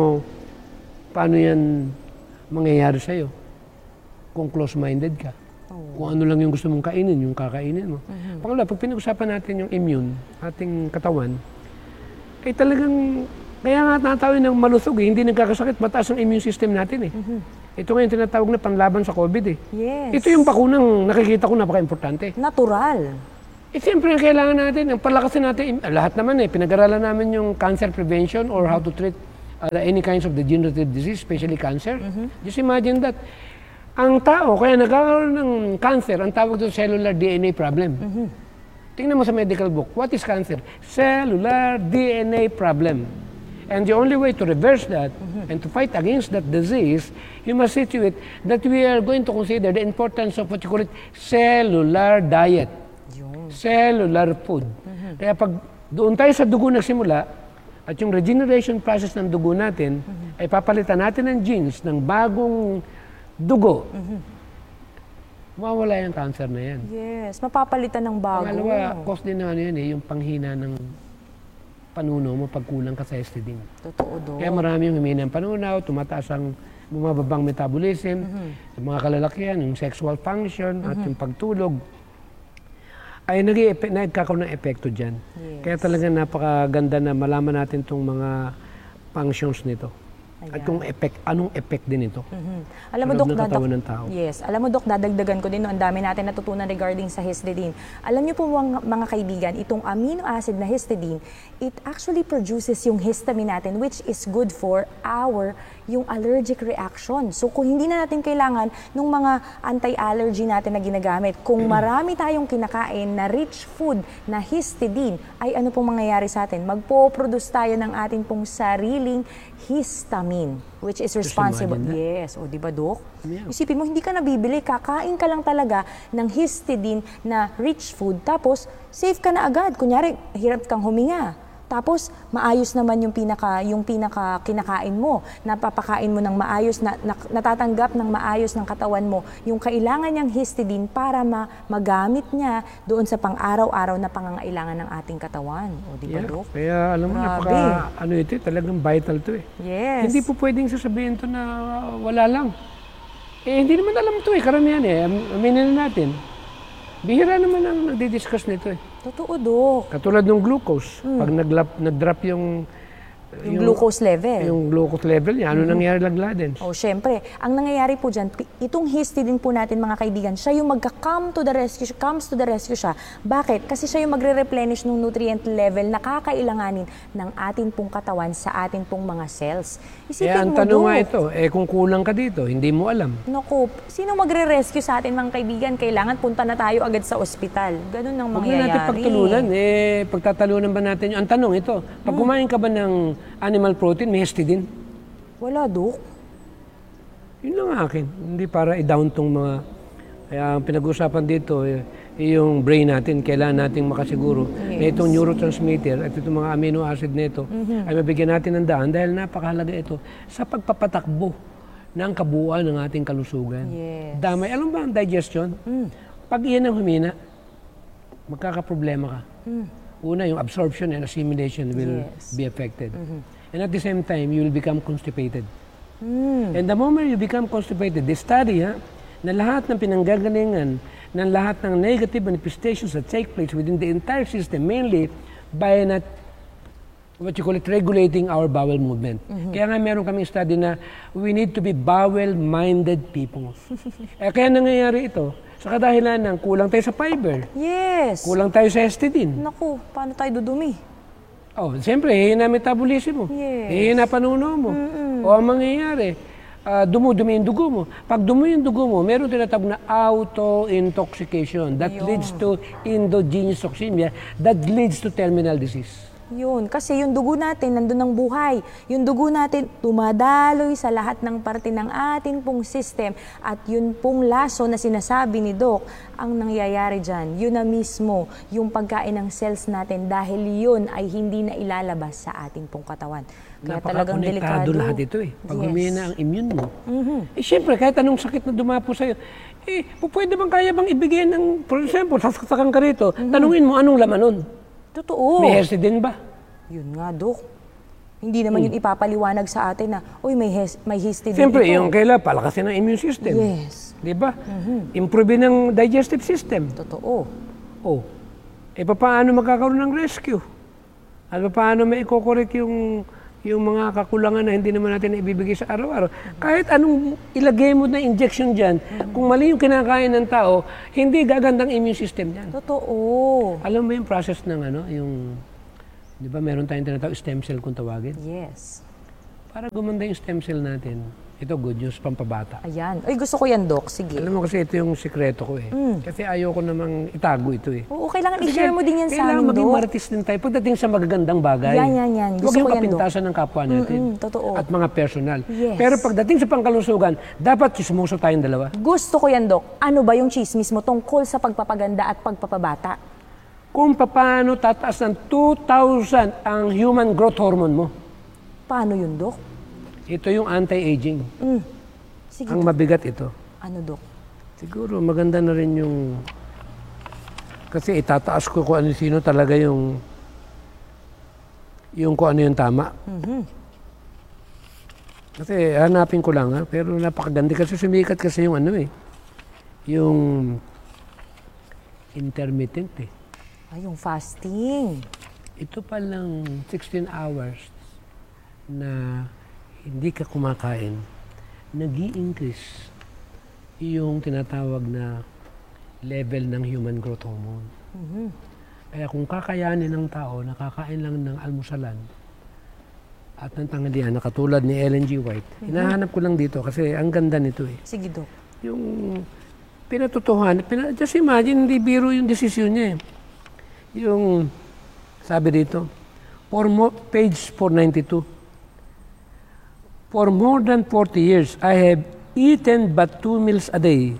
S2: paano yan mangyayari sa'yo? Kung close-minded ka. Kung ano lang yung gusto mong kainin, yung kakainin mo. Pangalawa, pag pinag-usapan natin yung immune, ating katawan, ay talagang, kaya nga natawin ng malusog eh, hindi nagkakasakit, mataas ang immune system natin eh. Ito nga yung tinatawag na panlaban sa COVID eh.
S1: Yes.
S2: Ito yung bakunang nakikita ko napaka-importante.
S1: Natural.
S2: Siyempre, kailangan natin, ang palakasin natin, lahat naman eh, pinag-aralan namin yung cancer prevention or how to treat any kinds of degenerative disease, especially cancer. Just imagine that. Ang tao, kaya nagkakaroon ng cancer, ang tawag doon cellular DNA problem. Tingnan mo sa medical book, what is cancer? Cellular DNA problem. And the only way to reverse that and to fight against that disease, you must see to it that we are going to consider the importance of what you call it, cellular diet. Cellular food. Kaya pag doon tayo sa dugo nagsimula, at yung regeneration process ng dugo natin, ay papalitan natin ng genes ng bagong dugo, mawawala yung cancer na yan.
S1: Yes, mapapalitan ng bago.
S2: Pangalawa, cause din na ano yan yung panghina ng panunaw mo pag kulang ka sa histidine.
S1: Totoo do.
S2: Kaya marami yung humina ng panunaw, tumataas ang bumababang metabolism, sa mga kalalakihan, yung sexual function, at yung pagtulog, ay nagkakaroon ng epekto dyan.
S1: Yes.
S2: Kaya talaga napakaganda na malaman natin itong mga functions nito. At yung anong effect din ito?
S1: Alam mo,
S2: sa loob ng katawan ng tao.
S1: Yes. Alam mo, Dok, dadagdagan ko din, no, ang dami natin natutunan regarding sa histidine. Alam niyo po mga kaibigan, itong amino acid na histidine, it actually produces yung histamine natin, which is good for yung allergic reaction. So kung hindi na natin kailangan ng mga anti-allergy natin na ginagamit, kung marami tayong kinakain na rich food na histidine, ay ano pong mangyayari sa atin? Magpo-produce tayo ng ating pong sariling histamine, which is responsible. Yes, o di ba, Dok?
S2: Yeah.
S1: Isipin mo, hindi ka nabibili, kakain ka lang talaga ng histidine na rich food, tapos safe ka na agad. Kunyari, hirap kang huminga. Tapos, maayos naman yung pinaka kinakain mo. Napapakain mo ng maayos, natatanggap ng maayos ng katawan mo yung kailangan niyang histidine para magamit niya doon sa pang-araw-araw na pangangailangan ng ating katawan. O, di ba, Dok?
S2: Kaya alam mo, talagang vital to eh.
S1: Yes.
S2: Hindi po pwedeng sasabihin to na wala lang. Hindi naman alam to eh, karamihan eh. Aminin na natin. Bihira naman ang nagdi-discuss nito eh.
S1: Totoo, Dok.
S2: Katulad ng glucose. Pag nag-drop yung
S1: glucose level.
S2: Yung glucose level niya, ano nangyari lagladen?
S1: Oh, syempre. Ang nangyayari po dyan, itong histidine po natin, mga kaibigan, siya yung comes to the rescue siya. Bakit? Kasi siya yung magre-replenish ng nutrient level na kakailanganin ng ating pong katawan sa ating pong mga cells. Isipin
S2: ang tanong nga ito, kung kulang ka dito, hindi mo alam.
S1: Naku, sino magre-rescue sa atin, mga kaibigan? Kailangan punta na tayo agad sa ospital. Ganun ang mangyayari.
S2: Huwag na natin pagtulunan. Pagtatalunan ba natin? Ang tanong ito, pag kumain ka ba ng animal protein, may histidine?
S1: Wala, Dok.
S2: Yun lang akin. Hindi para i-down tong mga... Kaya ang pinag-usapan dito, yung brain natin, kailangan nating makasiguro na itong neurotransmitter at itong mga amino acid nito ay mabigyan natin ng daan dahil napakahalaga ito sa pagpapatakbo ng kabuuan ng ating kalusugan.
S1: Yes.
S2: Damay. Alam ba ang digestion? Pag iyan ang humina, magkakaproblema ka. Una, yung absorption and assimilation will be affected. And at the same time, you will become constipated. And the moment you become constipated, they study na lahat ng pinanggagalingan, ng lahat ng negative manifestations that take place within the entire system, mainly by not, what you call it, regulating our bowel movement. Kaya nga meron kaming study na we need to be bowel-minded people. Kaya nangyayari ito, sa kadahilan ng kulang tayo sa fiber.
S1: Yes.
S2: Kulang tayo sa histidine.
S1: Naku, paano tayo dudumi?
S2: Siyempre, hihina metabolism mo.
S1: Yes.
S2: Hihina panuno mo. O ang mangyayari, dumudumi yung dugo mo. Pag dumi yung dugo mo, meron tinatawag na auto-intoxication that leads to endogenous toxemia that leads to terminal disease.
S1: Yun, kasi yung dugo natin, nandun ang buhay. Yung dugo natin, tumadaloy sa lahat ng parte ng atin pong system. At yun pong laso na sinasabi ni Doc, ang nangyayari dyan, yun na mismo yung pagkain ng cells natin dahil yun ay hindi na ilalabas sa ating pong katawan. Kaya talagang delikado.
S2: Lahat ito eh. Pag
S1: Yes.
S2: humina ang immune mo. Eh syempre, kahit anong sakit na dumapo sa'yo, pwede bang kaya bang ibigay ng, for example, sasaksakan ka rito, tanungin mo anong laman nun.
S1: Totoo.
S2: May hersi din ba?
S1: Yun nga, Dok. Hindi naman yun ipapaliwanag sa atin na, uy, may histidine
S2: Siyempre,
S1: ito.
S2: yung kailangan palakasin ng immune system.
S1: Yes.
S2: Di ba? Improve ng digestive system.
S1: Totoo.
S2: Oh. Paano magkakaroon ng rescue? At paano may i-correct yung mga kakulangan na hindi naman natin ibibigay sa araw-araw. Kahit anong ilagay mo na injection dyan, kung mali yung kinakain ng tao, hindi gagandang immune system yan.
S1: Totoo.
S2: Alam mo yung process ng di ba meron tayong tinatawag stem cell kung tawagin?
S1: Yes.
S2: Para gumanda yung stem cell natin, ito good news, pampabata.
S1: Ayan. Ay, gusto ko yan, Doc. Sige.
S2: Alam mo kasi ito yung sikreto ko eh. Kasi ayoko namang itago ito eh.
S1: Oo, kailangan i-share mo din yan sa
S2: Kailangan
S1: amin,
S2: maging
S1: Doc.
S2: marites din tayo pagdating sa magagandang bagay.
S1: Yan.
S2: Huwag
S1: Gusto
S2: yung
S1: ko yan, Doc.
S2: kapintasan ng kapwa natin.
S1: Totoo.
S2: At mga personal.
S1: Yes.
S2: Pero pagdating sa pangkalusugan, dapat chismoso tayong dalawa.
S1: Gusto ko yan, Doc. Ano ba yung chismis mo tungkol sa pagpapaganda at pagpapabata?
S2: Kung paano tataas ng 2,000 ang human growth hormone mo.
S1: Paano yun, Doc?
S2: Ito yung anti-aging.
S1: Sige,
S2: Ang
S1: Doc.
S2: mabigat ito.
S1: Ano, Doc?
S2: Siguro maganda na rin yung... Kasi itataas ko kung ano sino talaga yung kung ano yung tama. Kasi hanapin ko lang ha, pero napakaganda kasi sumikat kasi yung yung intermittent eh.
S1: Ay, yung fasting.
S2: Ito palang 16 hours na hindi ka kumakain, nag-i-increase yung tinatawag na level ng human growth hormone. Kaya kung kakayanin ng tao, nakakain lang ng almusalan at ng tanghalian, na katulad ni Ellen G. White, hinahanap ko lang dito kasi ang ganda nito eh.
S1: Sige, Doc.
S2: Yung pinatutuhan, just imagine, hindi biro yung desisyon niya eh. Yung, sabi dito, page 492, for more than 40 years, I have eaten but 2 meals a day.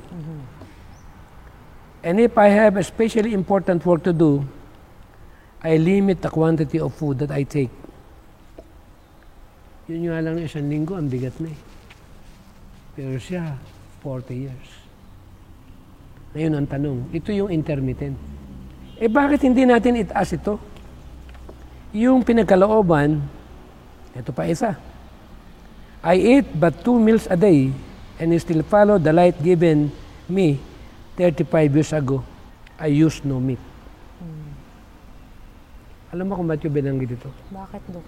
S2: And if I have especially important work to do, I limit the quantity of food that I take. Yun nga lang isang linggo, ang bigat na eh. Pero siya, 40 years. Ngayon ang tanong, ito yung intermittent. Bakit hindi natin itaas ito? Yung pinagkalooban, ito pa isa. I eat but 2 meals a day and still follow the light given me 35 years ago. I use no meat. Alam mo kung ba't yung binanggit ito?
S1: Bakit, Doc?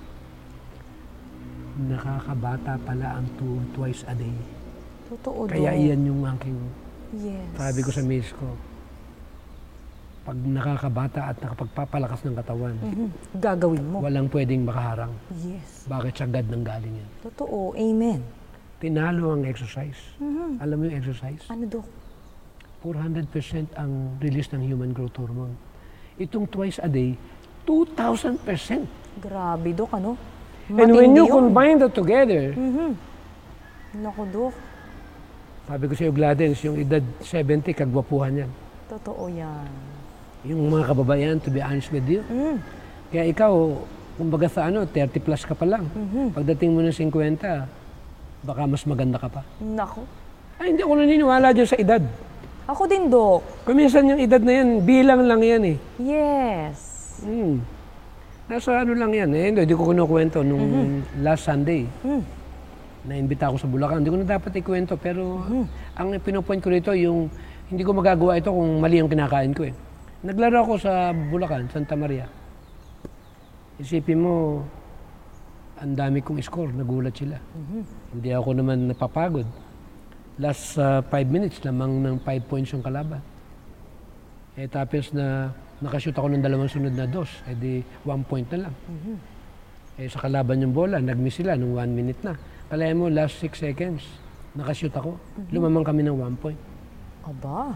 S2: Nakakabata pala ang twice a day.
S1: Totoo, Doc.
S2: Kaya iyan yung aking
S1: Yes.
S2: sabi ko sa miss ko. Pag nakakabata at nakapagpapalakas ng katawan,
S1: Gagawin mo.
S2: walang pwedeng makaharang.
S1: Yes.
S2: Bakit sagad ng galing yan?
S1: Totoo. Amen.
S2: Tinalo ang exercise. Alam mo yung exercise?
S1: Ano, Doc?
S2: 400% ang release ng human growth hormone. Itong twice a day, 2,000%.
S1: Grabe, Doc, ano?
S2: And when you
S1: Matindi yun.
S2: combine that together,
S1: Naku, Doc.
S2: sabi ko sa iyo, Gladys, yung edad 70, kagwapuhan yan.
S1: Totoo yan.
S2: Yung mga kababayan, to be honest with you. Kaya ikaw, kumbaga sa 30 plus ka pa lang. Pagdating mo ng 50, baka mas maganda ka pa.
S1: Naku.
S2: Ay, hindi ako naniniwala dyan sa edad.
S1: Ako din, Doc.
S2: Kuminsan yung edad na yan, bilang lang yan eh.
S1: Yes.
S2: Nasa lang yan eh. Hindi ko kinukwento nung last Sunday. Naimbita ako sa Bulacan. Hindi ko na dapat ikwento, pero ang pinupoint ko rito, yung hindi ko magagawa ito kung mali yung kinakain ko eh. Naglaro ako sa Bulacan, Santa Maria. Isipin mo, ang dami kong score, nagulat sila. Hindi ako naman napapagod. Last 5 minutes, lamang ng 5 points yung kalaban. Tapos na nakashoot ako ng 2 sunod na dos, di 1 point na lang. Sa kalaban yung bola, nag-miss sila nung 1 minute na. Kalayan mo, last 6 seconds, nakashoot ako. Lumamang kami ng 1 point.
S1: Aba.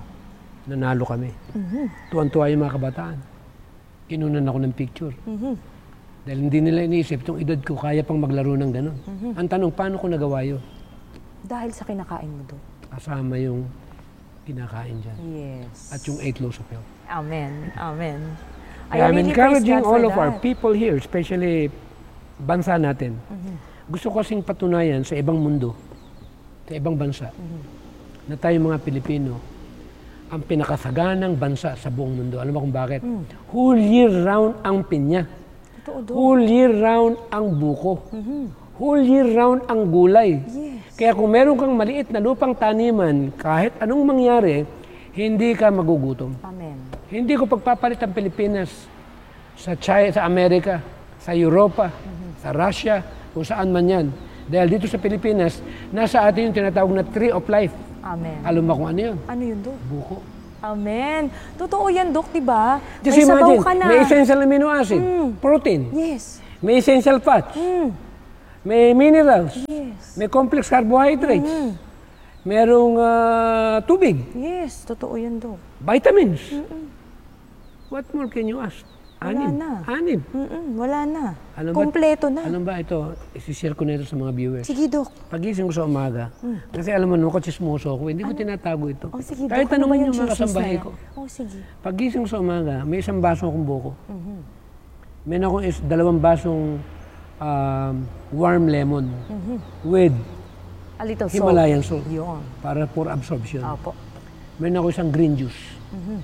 S2: Nanalo kami. Tuwan-tuwa yung mga kabataan. Inunan ako ng picture. Dahil hindi nila iniisip, itong edad ko, kaya pang maglaro ng ganun. Ang tanong, paano ko nagawa yun?
S1: Dahil sa kinakain mo, Dok.
S2: Kasama yung kinakain dyan.
S1: Yes.
S2: At yung 8 loaves of health.
S1: Amen. Amen.
S2: Kaya I'm
S1: really
S2: encouraging
S1: praise God
S2: all
S1: for
S2: of our
S1: that.
S2: people here, especially bansa natin. Gusto ko kasing patunayan sa ibang mundo, sa ibang bansa, na tayo mga Pilipino, ang pinakasaganang bansa sa buong mundo. Alam mo kung bakit? Whole year round ang pinya.
S1: Totoo, Dok.
S2: Whole year round ang buko. Whole year round ang gulay.
S1: Yes.
S2: Kaya kung meron kang maliit na lupang taniman, kahit anong mangyari, hindi ka magugutom.
S1: Amen.
S2: Hindi ko pagpapalit ang Pilipinas sa China, sa Amerika, sa Europa, sa Russia, kung saan man yan. Dahil dito sa Pilipinas, nasa atin yung tinatawag na tree of life.
S1: Amen.
S2: Alam mo kung ano yun?
S1: Ano yun, Dok?
S2: Buko.
S1: Amen. Totoo yan, Dok, diba?
S2: Just
S1: May sabaw
S2: imagine,
S1: ka na.
S2: may essential amino acid, protein,
S1: Yes.
S2: may essential fats, may minerals,
S1: Yes.
S2: may complex carbohydrates, merong tubig,
S1: Yes, totoo yan, Dok.
S2: vitamins. What more can you ask?
S1: Wala
S2: Anim.
S1: na.
S2: Anim.
S1: Wala na.
S2: Alam ba-
S1: Kompleto na.
S2: Alam ba ito, isi-share ko na ito sa mga viewers.
S1: Sige, Dok.
S2: Pagising ko sa umaga, kasi alam mo, ko chismoso ako, hindi ko tinatago ito.
S1: Oh, sige,
S2: Kahit
S1: Dok. Ano ba
S2: tanongin
S1: yung
S2: yung mga
S1: chismis na
S2: kasambahay
S1: yan?
S2: ko.
S1: Oh, sige.
S2: Pagising ko sa umaga, may isang baso akong buko. Meron akong 2 basong warm lemon with
S1: A little salt.
S2: Himalayan salt
S1: Yun.
S2: para for absorption.
S1: Opo.
S2: Meron ako isang green juice.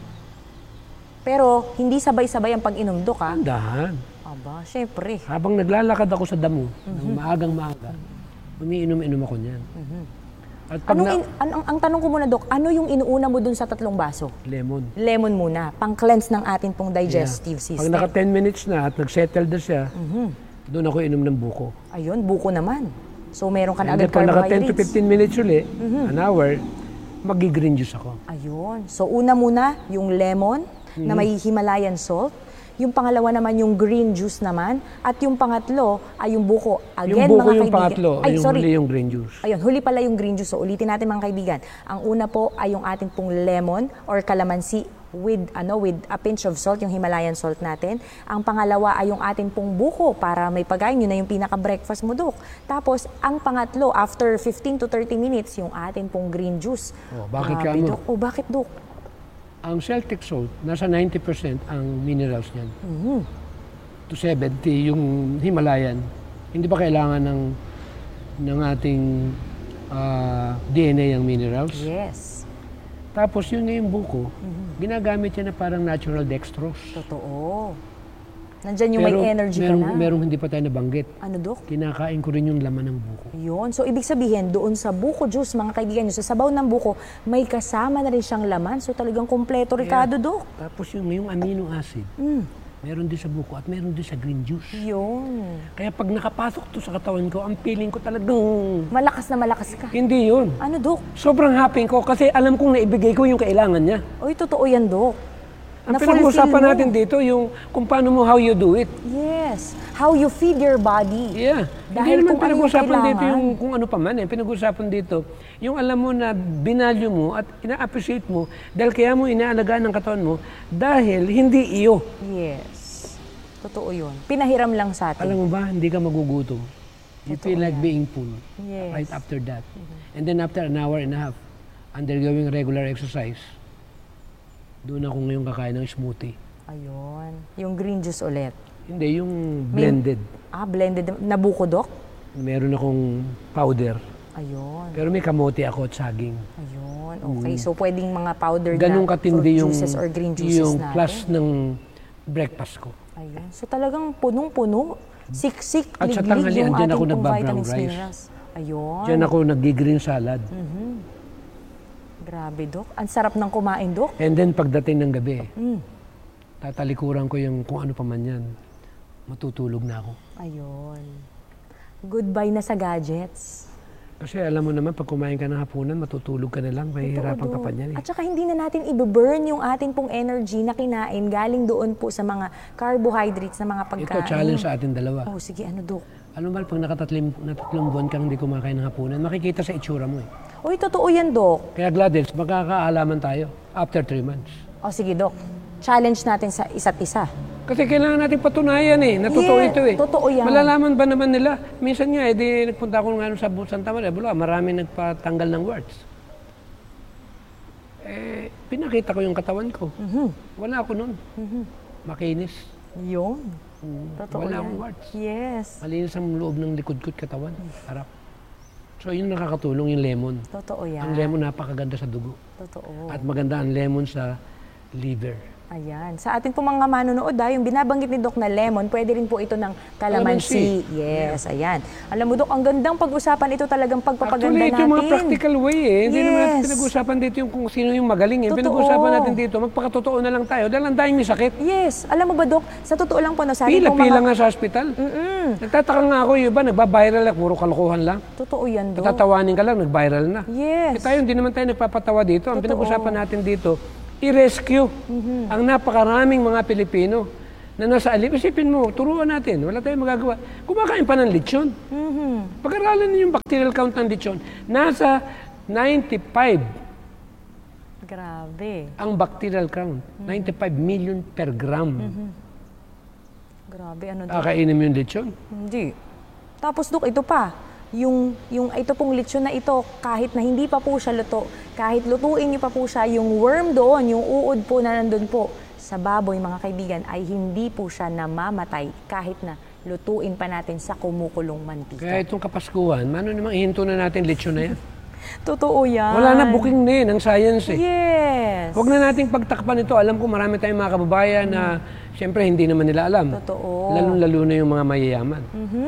S1: Pero, hindi sabay-sabay ang pag-inom, Dok, ha?
S2: Dahan.
S1: Aba, syempre.
S2: Habang naglalakad ako sa damo, ng maagang maaga, umiinom-inom ako niyan. At pag
S1: Ang tanong ko muna, Dok, ano yung inuuna mo dun sa 3 baso?
S2: lemon.
S1: Lemon muna, pang-cleanse ng atin pong digestive
S2: Pag
S1: system.
S2: naka 10 minutes na at nag-settle na siya, doon ako inom ng buko.
S1: Ayun, buko naman. So, meron ka na
S2: And then
S1: agad
S2: pag naka 10 to
S1: carbohydrates.
S2: 15 minutes uli, an hour, magi-green juice ako.
S1: Ayun. So, una muna, yung lemon na may Himalayan salt. Yung pangalawa naman, yung green juice naman. At yung pangatlo ay yung buko. Again,
S2: Yung buko
S1: mga
S2: yung
S1: kaibigan.
S2: pangatlo,
S1: Ay,
S2: yung
S1: sorry.
S2: huli yung green juice.
S1: Ayun, huli pala yung green juice. So, ulitin natin mga kaibigan. Ang una po ay yung ating pong lemon or calamansi with a pinch of salt, yung Himalayan salt natin. Ang pangalawa ay yung ating pong buko para may pagkain. Yun na yung pinaka-breakfast mo, Dok. Tapos, ang pangatlo, after 15 to 30 minutes, yung ating pong green juice.
S2: Oh, bakit
S1: Grabe,
S2: ka mo?
S1: Dok. Oh, bakit, Dok?
S2: Ang Celtic salt, nasa 90% ang minerals niyan. To 70 yung Himalayan. Hindi ba kailangan ng ating DNA ang minerals?
S1: Yes.
S2: Tapos yun nga yung buko, ginagamit niya na parang natural dextrose.
S1: Totoo. Nandyan yung may energy ka na.
S2: Merong hindi pa tayo nabanggit.
S1: Ano, Dok?
S2: Kinakain ko rin yung laman ng buko.
S1: Yun. So, ibig sabihin, doon sa buko juice, mga kaibigan nyo, sa sabaw ng buko, may kasama na rin siyang laman. So, talagang kompleto, Ricardo, Dok.
S2: Tapos yung amino acid, meron din sa buko at meron din sa green juice.
S1: Yun.
S2: Kaya pag nakapasok to sa katawan ko, ang feeling ko talagang
S1: Malakas na malakas ka.
S2: hindi yun.
S1: Ano, Dok?
S2: Sobrang happy ko kasi alam kong naibigay ko yung kailangan niya.
S1: Oy, totoo yan, Dok.
S2: Ang
S1: Na-fulfill
S2: pinag-usapan
S1: mo.
S2: natin dito, yung kung paano mo, how you do it.
S1: Yes. How you feed your body.
S2: Yeah.
S1: Dahil
S2: Hindi naman
S1: kung ano yung
S2: pinag-usapan dito
S1: kailangan.
S2: yung kung ano pa man eh. Pinag-usapan dito, yung alam mo na binalyo mo at ina-appreciate mo dahil kaya mo inaalagaan ng katawan mo dahil hindi iyo.
S1: Yes. Totoo yun. Pinahiram lang sa atin.
S2: Alam mo ba, hindi ka magugutom. You feel like being full
S1: Yes.
S2: right after that. And then after an hour and a half, undergoing regular exercise, doon ako ngayon kakain ng smoothie.
S1: Ayun. Yung green juice ulit.
S2: Hindi, yung blended.
S1: Blended na buko, Dok?
S2: Meron akong powder.
S1: Ayun.
S2: Pero may kamote ako at saging.
S1: Ayun. Okay. So, pwedeng mga powder
S2: Ganun
S1: na
S2: katindi
S1: fruit
S2: yung,
S1: juices or green juices
S2: yung
S1: natin.
S2: plus ng breakfast ko.
S1: Ayun. So, talagang punong-puno. Siksik,
S2: At sa
S1: liglig
S2: tanghalian,
S1: yung
S2: dyan
S1: ating
S2: ako
S1: pong
S2: nagbabrown
S1: vitamins,
S2: rice.
S1: minerals. Ayun.
S2: Diyan ako nag-green salad.
S1: Grabe, Dok. Ang sarap ng kumain, Dok.
S2: And then pagdating ng gabi, tatalikuran ko yung kung ano pa man yan. Matutulog na ako.
S1: Ayun. Goodbye na sa gadgets.
S2: Kasi alam mo naman, pag kumain ka ng hapunan, matutulog ka na lang. Mahihirapan ka pa niyan eh.
S1: At saka hindi na natin i-burn yung ating pong energy na kinain galing doon po sa mga carbohydrates na mga pagkain.
S2: Ito, challenge sa atin dalawa.
S1: Oh, sige, ano, Dok?
S2: Alam mo ba, pag natatlong buwan kang hindi kumakain ng hapunan, makikita sa itsura mo eh.
S1: Uy, totoo yan, Dok.
S2: Kaya Gladys, magkakaalaman tayo after 3 months.
S1: O, sige, Dok. Challenge natin sa isa't isa.
S2: Kasi kailangan natin patunayan na totoo ito
S1: Totoo yan.
S2: Malalaman ba naman nila? Minsan nga, nagpunta ako nga sa Santa Maria, marami nagpatanggal ng warts. Pinakita ko yung katawan ko. Wala ako nun. Makinis.
S1: Yun. Totoo
S2: Wala
S1: yan.
S2: akong warts.
S1: Yes.
S2: Malinis ang loob ng likod ko't katawan. Harap. So, yun nakakatulong yung lemon.
S1: Totoo yan.
S2: Ang lemon napakaganda sa dugo.
S1: Totoo.
S2: At maganda ang lemon sa liver.
S1: Ayan. Sa atin po mga manonood, yung binabanggit ni Doc na lemon, pwede rin po ito ng calamansi. Yes, ayan. Alam mo, Doc, ang gandang pag-usapan ito talagang pagpapaganda
S2: Actually,
S1: natin.
S2: ito yung mga practical way Hindi naman natin
S1: Yes.
S2: pinag-usapan dito yung kung sino yung magaling
S1: Totoo.
S2: Pinag-usapan natin dito, magpakatotoo na lang tayo. Dahil ang daming may sakit.
S1: Yes. Alam mo ba, Doc, sa totoo lang po, sa atin pong
S2: Pila
S1: mga...
S2: nga sa hospital. Nagtataka nga ako, yung iba, nagbabiral lang, puro kalokohan lang.
S1: Totoo yan, Doc.
S2: Natatawanin ka lang, nagviral na.
S1: Yes.
S2: Tayo, hindi naman tayo nagpapatawa dito. Ang
S1: Totoo.
S2: pinag-usapan natin dito, i-rescue ang napakaraming mga Pilipino na nasa alip. Isipin mo, turuan natin. Wala tayong magagawa. Kumakain pa ng lechon. Pag-aralan niyo yung bacterial count ng lechon. Nasa 95
S1: Grabe.
S2: ang bacterial count. 95 million per gram.
S1: Grabe, ano, Doc?
S2: Kakainin mo yung lechon.
S1: Hindi. Tapos, Doc, ito pa. Yung ito pong lechon na ito, kahit na hindi pa po siya luto, kahit lutuin niyo pa po siya, yung worm doon, yung uod po na nandun po sa baboy, mga kaibigan, ay hindi po siya namamatay kahit na lutuin pa natin sa kumukulong mantika.
S2: Kaya itong Kapaskuhan, mano namang ihinto na natin lechon na yan.
S1: Totoo yan.
S2: Wala na booking na ang science
S1: Yes.
S2: Huwag na nating pagtakpan ito. Alam ko marami tayong mga kababayan na siyempre hindi naman nila alam.
S1: Totoo.
S2: Lalo na yung mga mayayaman.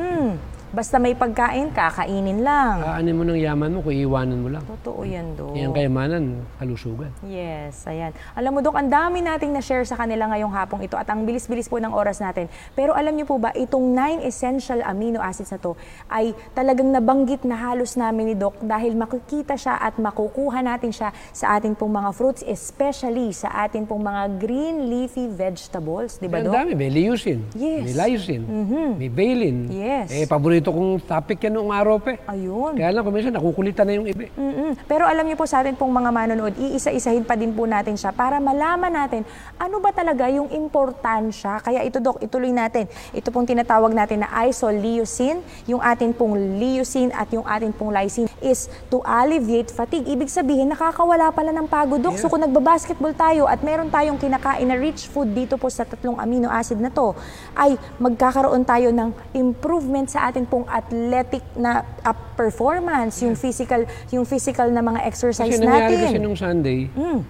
S1: Basta may pagkain, kakainin lang.
S2: Aanin mo ng yaman mo kung iiwanan mo lang.
S1: Totoo yan, Doc.
S2: Yan kayamanan, kalusugan.
S1: Yes, ayan. Alam mo, Dok, ang dami nating na-share sa kanila ngayong hapong ito at ang bilis-bilis po ng oras natin. Pero alam niyo po ba, itong 9 essential amino acids na to ay talagang nabanggit na halos namin ni Doc dahil makikita siya at makukuha natin siya sa ating pong mga fruits, especially sa ating pong mga green leafy vegetables. Di ba,
S2: Ang
S1: Doc?
S2: dami, may leucine,
S1: Yes.
S2: may lysine, may valine.
S1: Yes.
S2: Paborito kong topic yan noong araw pa.
S1: Ayun.
S2: Kaya lang, kuminsan nakukulitan na yung iba.
S1: Pero alam niyo po sa atin pong mga manonood, iisa-isahin pa din po natin siya para malaman natin ano ba talaga yung importansya. Kaya ito, Doc, ituloy natin. Ito pong tinatawag natin na isoleucine, yung atin pong leucine at yung atin pong lysine is to alleviate fatigue. Ibig sabihin, nakakawala pala ng pagod, Doc. So kung nagbabasketball tayo at meron tayong kinakain na rich food dito po sa tatlong amino acid na to, ay magkakaroon tayo ng improvement sa atin pong athletic na performance, yung physical na mga exercise
S2: Kasi nangyari
S1: natin.
S2: kasi nung Sunday,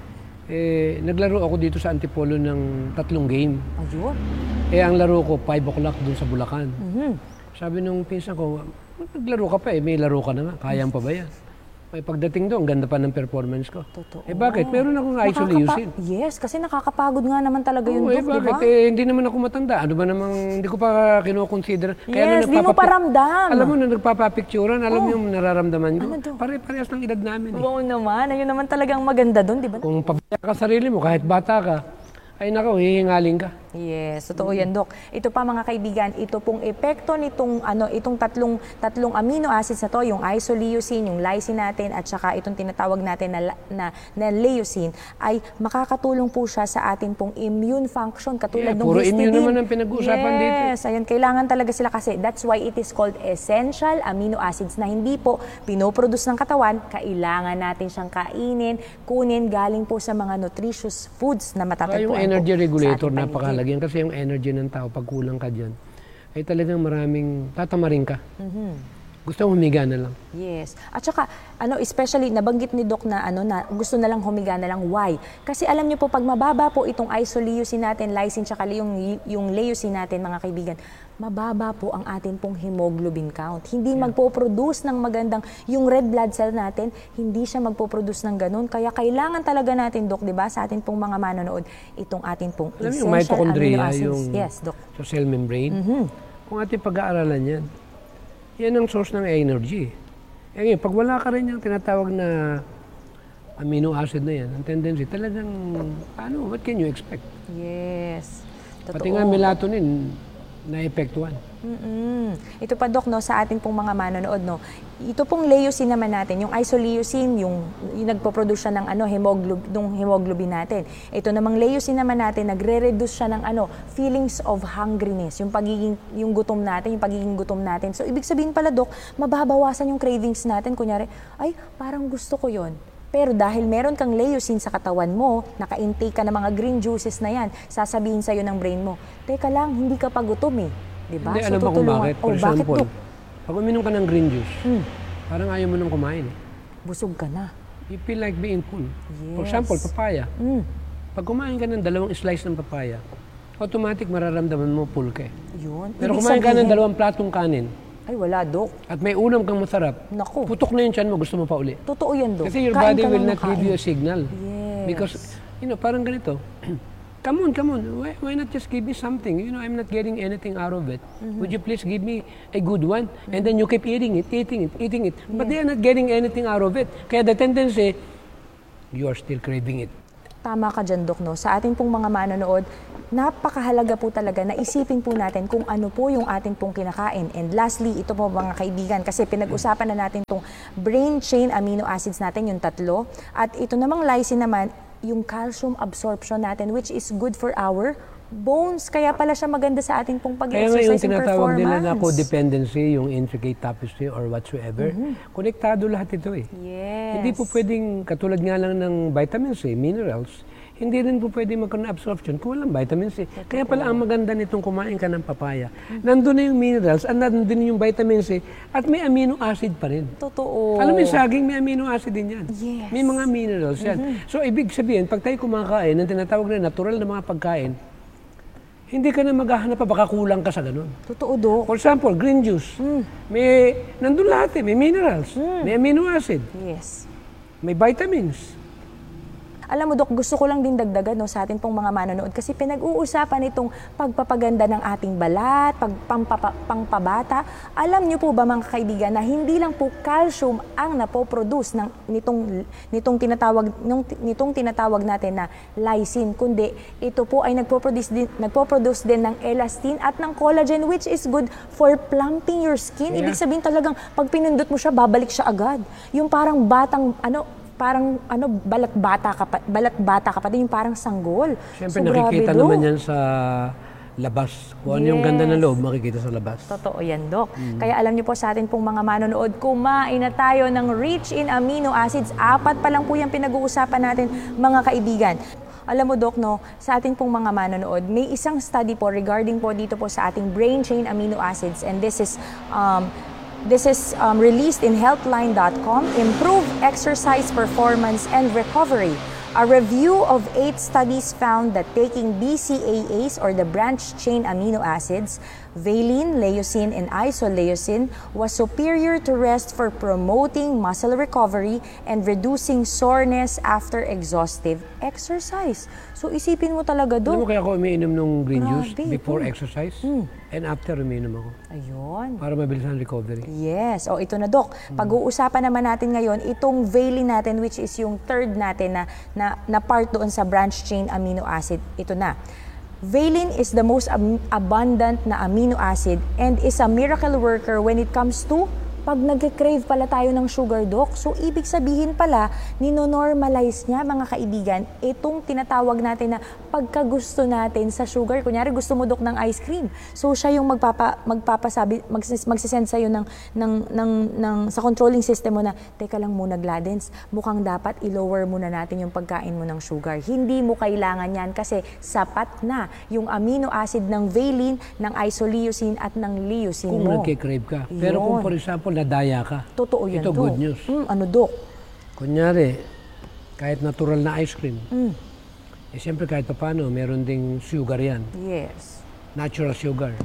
S2: naglaro ako dito sa Antipolo ng 3 game.
S1: Ayun.
S2: Ang laro ko, 5 o'clock dun sa Bulacan. Sabi nung pinsan ko, naglaro ka pa may laro ka na nga, kayang pa ba yan? Pagdating doon, ganda pa ng performance ko.
S1: Totoo.
S2: Bakit? Meron akong isoleucine.
S1: Yes, kasi nakakapagod nga naman talaga yun, Doc, di
S2: bakit?
S1: ba?
S2: Hindi naman ako matanda. Ano ba namang, hindi ko pa kinoconsider.
S1: Yes, di mo pa ramdam.
S2: Alam mo, nung nagpapapicturean, alam mo yung nararamdaman ko.
S1: Ano, Doc?
S2: Pare-parehas ng edad namin.
S1: Oo naman, ayun naman talagang maganda doon, di ba?
S2: Kung pabaya ka sarili mo, kahit bata ka, ay nako, hihingaling ka.
S1: Yes, totoo yan, Doc. Ito pa mga kaibigan, ito pong epekto nitong itong tatlong amino acids na to, yung isoleucine, yung lysine natin at saka itong tinatawag natin na leucine ay makakatulong po siya sa atin pong immune function katulad ng
S2: puro
S1: histidine.
S2: immune naman ang pinag-uusapan dito.
S1: Yes, ayun, kailangan talaga sila kasi that's why it is called essential amino acids na hindi po pinoproduce ng katawan, kailangan natin siyang kainin, kunin galing po sa mga nutritious foods na matatagpuan
S2: Yung energy
S1: po
S2: regulator,
S1: sa ating
S2: napakahalaga yan. Kasi yung energy ng tao, pag kulang ka dyan, ay talagang maraming tatamarin ka. Gusto mo humiga na lang.
S1: Yes. At saka, especially, nabanggit ni Doc na, na gusto na lang humiga na lang. Why? Kasi alam niyo po, pag mababa po itong isoleucine natin, lysine, tsaka yung leucine natin, mga kaibigan, mababa po ang atin pong hemoglobin count. Hindi magpo-produce ng magandang, yung red blood cell natin, hindi siya magpo-produce ng ganun. Kaya kailangan talaga natin, Doc, di ba, sa atin pong mga manonood, itong atin pong
S2: alam
S1: essential
S2: yung mitochondria,
S1: amino acids.
S2: yung
S1: Yes, Doc.
S2: sa cell membrane, kung ating pag-aaralan yan, yan ang source ng energy. Ngayon, pag wala ka rin yung tinatawag na amino acid na yan, ang tendency talagang, what can you expect?
S1: Yes. Totoo.
S2: Pati nga melatonin, naepektuhan.
S1: Ito pa, Dok, no, sa ating pong mga manonood, no, ito pong leucine naman natin, yung isoleucine, yung nagpo-produce siya ng hemoglobin natin. Ito namang leucine naman natin, nagre-reduce siya ng feelings of hungriness, yung gutom natin, yung pagiging gutom natin. So, ibig sabihin pala, Dok, mababawasan yung cravings natin. Kunyari, ay, parang gusto ko yon. Pero dahil meron kang leucine sa katawan mo, naka-intake ka ng mga green juices na yan, sasabihin sa'yo ng brain mo, teka lang, hindi ka pa gutom eh. Diba?
S2: Hindi, alam mo kung bakit. For example,
S1: bakit,
S2: pag uminom ka ng green juice, parang ayaw mo nang kumain eh.
S1: Busog ka na.
S2: You feel like being full.
S1: Yes.
S2: For example, papaya. Pag kumain ka ng 2 slice ng papaya, automatic mararamdaman mo full ka eh.
S1: Yun.
S2: Pero
S1: Ibig
S2: kumain ka ng
S1: sabihin,
S2: 2 platong kanin,
S1: ay, wala, Dok.
S2: at may ulam kang masarap,
S1: Naku.
S2: putok na yung tiyan mo, gusto mo pa uli.
S1: Totoo yan, Dok.
S2: Kasi your
S1: Kain
S2: body
S1: ka
S2: will
S1: lang
S2: not
S1: ng
S2: give you a
S1: kain.
S2: signal.
S1: Yes.
S2: Because, parang ganito, come on, why not just give me something? I'm not getting anything out of it. Would you please give me a good one? And then you keep eating it. But they are not getting anything out of it. Kaya the tendency, you are still craving it.
S1: Tama ka dyan, Dok, no? Sa ating pong mga manonood, napakahalaga po talaga na isipin po natin kung ano po yung ating pong kinakain. And lastly, ito po mga kaibigan, kasi pinag-usapan na natin itong brain chain amino acids natin, yung 3. At ito namang lysine naman, yung calcium absorption natin, which is good for our bones. Kaya pala siya maganda sa ating pong pag-exercise and performance.
S2: Kaya nga yung tinatawag nila na codependency, yung intricate tapestry or whatsoever, konektado lahat ito eh.
S1: Yes.
S2: Hindi po pwedeng, katulad nga lang ng vitamins C, minerals, hindi rin po pwedeng magkaroon ng absorption kung walang vitamin C. Kaya pala ang maganda nitong kumain ka ng papaya. Nandun na yung minerals at nandun din yung vitamin C at may amino acid pa rin.
S1: Totoo.
S2: Alam mo yung saging, may amino acid din yan.
S1: Yes.
S2: May mga minerals yan. So ibig sabihin, pag tayo kumakain ng tinatawag na natural na mga pagkain, hindi ka na maghahanap pa, baka kulang ka sa ganun.
S1: Totoo, Dok.
S2: For example, green juice. Nandun lahat eh, may minerals, may amino acid,
S1: Yes.
S2: may vitamins.
S1: Alam mo, Dok, gusto ko lang din dagdagan, no, sa atin pong mga manonood kasi pinag-uusapan itong pagpapaganda ng ating balat, pangpabata. Alam niyo po ba, mga kaibigan, na hindi lang po calcium ang napoproduce nitong tinatawag natin na lysine, kundi ito po ay nagpo-produce din ng elastin at ng collagen, which is good for plumping your skin. Ibig sabihin talagang pag pinindot mo siya, babalik siya agad. Yung parang balat bata ka pa din, yung parang sanggol.
S2: Siyempre,
S1: So,
S2: nakikita
S1: grabe, Dok.
S2: naman yan sa labas. Kung ano yung ganda ng loob, makikita sa labas.
S1: Totoo yan, Dok. Kaya alam niyo po sa atin pong mga manonood, kumain na tayo ng rich in amino acids. 4 pa lang po yung pinag-uusapan natin, mga kaibigan. Alam mo, Dok, no, sa ating pong mga manonood, may isang study po regarding po dito po sa ating brain chain amino acids, and this is released in healthline.com, Improve Exercise Performance and Recovery. A review of 8 studies found that taking BCAAs, or the branched chain amino acids, valine, leucine, and isoleucine, was superior to rest for promoting muscle recovery and reducing soreness after exhaustive exercise. So isipin mo talaga,
S2: Alam mo
S1: Dok.
S2: kaya ako umiinom ng green juice
S1: Grabe,
S2: before exercise and after umiinom ako
S1: Ayun.
S2: para mabilis ang recovery.
S1: Yes. O ito na, Dok. Pag-uusapan naman natin ngayon itong valine natin, which is yung third natin na part doon sa branch chain amino acid. Ito na. Valine is the most abundant na amino acid and is a miracle worker when it comes to pag nag-crave pala tayo ng sugar, Dok. So, ibig sabihin pala, nino-normalize niya, mga kaibigan, itong tinatawag natin na pagkagusto natin sa sugar. Kunyari, gusto mo, Dok, ng ice cream. So, siya yung magsisend sa'yo sa controlling system mo na, teka lang muna, Gladens, mukhang dapat i-lower muna natin yung pagkain mo ng sugar. Hindi mo kailangan yan kasi sapat na yung amino acid ng valine, ng isoleucine at ng leucine
S2: Kung
S1: mo.
S2: nagkikrave ka. Pero kung for example, nadaya ka.
S1: Totoo yan,
S2: Ito,
S1: Dok.
S2: good news.
S1: Ano, Dok?
S2: Kunyari, kahit natural na ice cream, siyempre kahit pa paano, meron ding sugar yan.
S1: Yes.
S2: Natural sugar.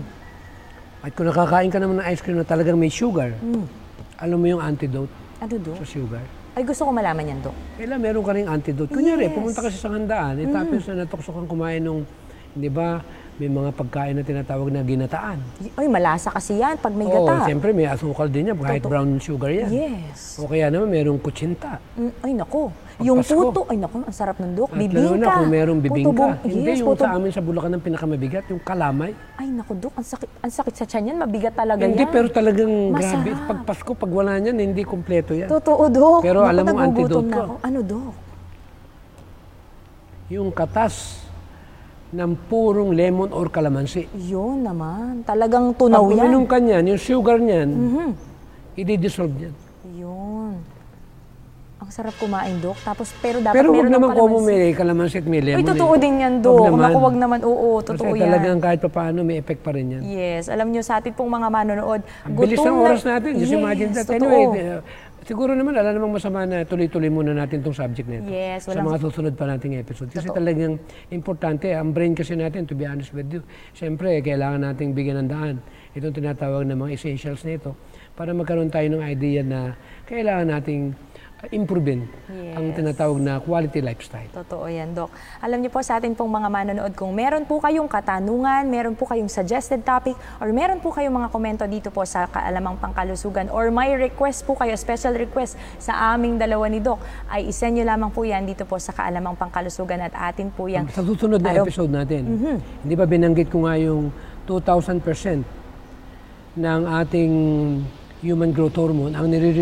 S2: At kung nakakain ka naman ng ice cream na talagang may sugar, alam mo yung antidote
S1: Ano, Dok?
S2: sa sugar?
S1: Ay, gusto ko malaman yan, Dok.
S2: Kailan meron ka ring antidote. Kunyari,
S1: Yes.
S2: pumunta ka sa handaan, tapos na natukso kang kumain nung, di ba, may mga pagkain na tinatawag na ginataan.
S1: Ay, malasa kasi yan pag may
S2: Oo,
S1: gata.
S2: siyempre may asukal din yan, kahit brown sugar yan.
S1: Yes.
S2: O kaya naman mayroong kutsinta.
S1: Ay, nako.
S2: Pag
S1: Yung
S2: Pasko.
S1: puto, ay nako, ang sarap ng Dok.
S2: At lalo
S1: Bibingka.
S2: na kung mayroong bibingka. Hindi
S1: Yes,
S2: yung
S1: puto.
S2: sa amin sa Bulacan ng pinakamabigat, yung kalamay.
S1: Ay, naku, Dok, ang sakit sa tiyan yan. Mabigat talaga
S2: Hindi,
S1: yan.
S2: pero talagang
S1: Masarap.
S2: grabe. Pag Pasko, pag wala niyan, hindi kompleto yan.
S1: Totoo, Dok.
S2: Pero
S1: Naku,
S2: alam mo,
S1: nagugutom
S2: antidote
S1: na
S2: ko.
S1: ako. Ano, Dok?
S2: Yung katas ng purong lemon or calamansi.
S1: Yun naman. Talagang tunaw
S2: Pag
S1: yan.
S2: uminom ka niyan, yung sugar niyan, i-dissolve yan.
S1: Yun. Ang sarap kumain, Dok. Tapos, pero dapat
S2: Pero wag
S1: meron ng
S2: naman kung
S1: kalamansi.
S2: may calamansi at may lemon.
S1: Ay, totoo din yan,
S2: Wag
S1: Dok.
S2: naman.
S1: Naku, wag naman. Oo, totoo
S2: Kasi
S1: yan.
S2: talagang kahit pa paano, may effect pa rin yan.
S1: Yes. Alam nyo, sa atin pong mga manonood,
S2: Ang bilis ng oras natin. Just
S1: Yes,
S2: imagine that.
S1: totoo.
S2: Anyway, siguro naman, alam namang masama na tuloy-tuloy muna natin itong subject na ito.
S1: Yes,
S2: Sa
S1: walang-
S2: mga susunod pa nating episode. Kasi
S1: Totoo.
S2: talagang importante, ang brain kasi natin, to be honest with you, siyempre, kailangan nating bigyan ng daan itong tinatawag na mga essentials nito para magkaroon tayo ng idea na kailangan nating improvein ang
S1: Yes.
S2: tinatawag na quality lifestyle.
S1: Totoo yan, Dok. Alam niyo po sa atin pong mga manonood, kung meron po kayong katanungan, meron po kayong suggested topic, or meron po kayong mga komento dito po sa Kaalamang Pangkalusugan, or may request po kayo, special request sa aming dalawa ni Dok, ay isend nyo lamang po yan dito po sa Kaalamang Pangkalusugan at atin po yan.
S2: Sa susunod na
S1: Araw-
S2: episode natin, hindi ba binanggit ko nga yung 2,000% ng ating human growth hormone ang nire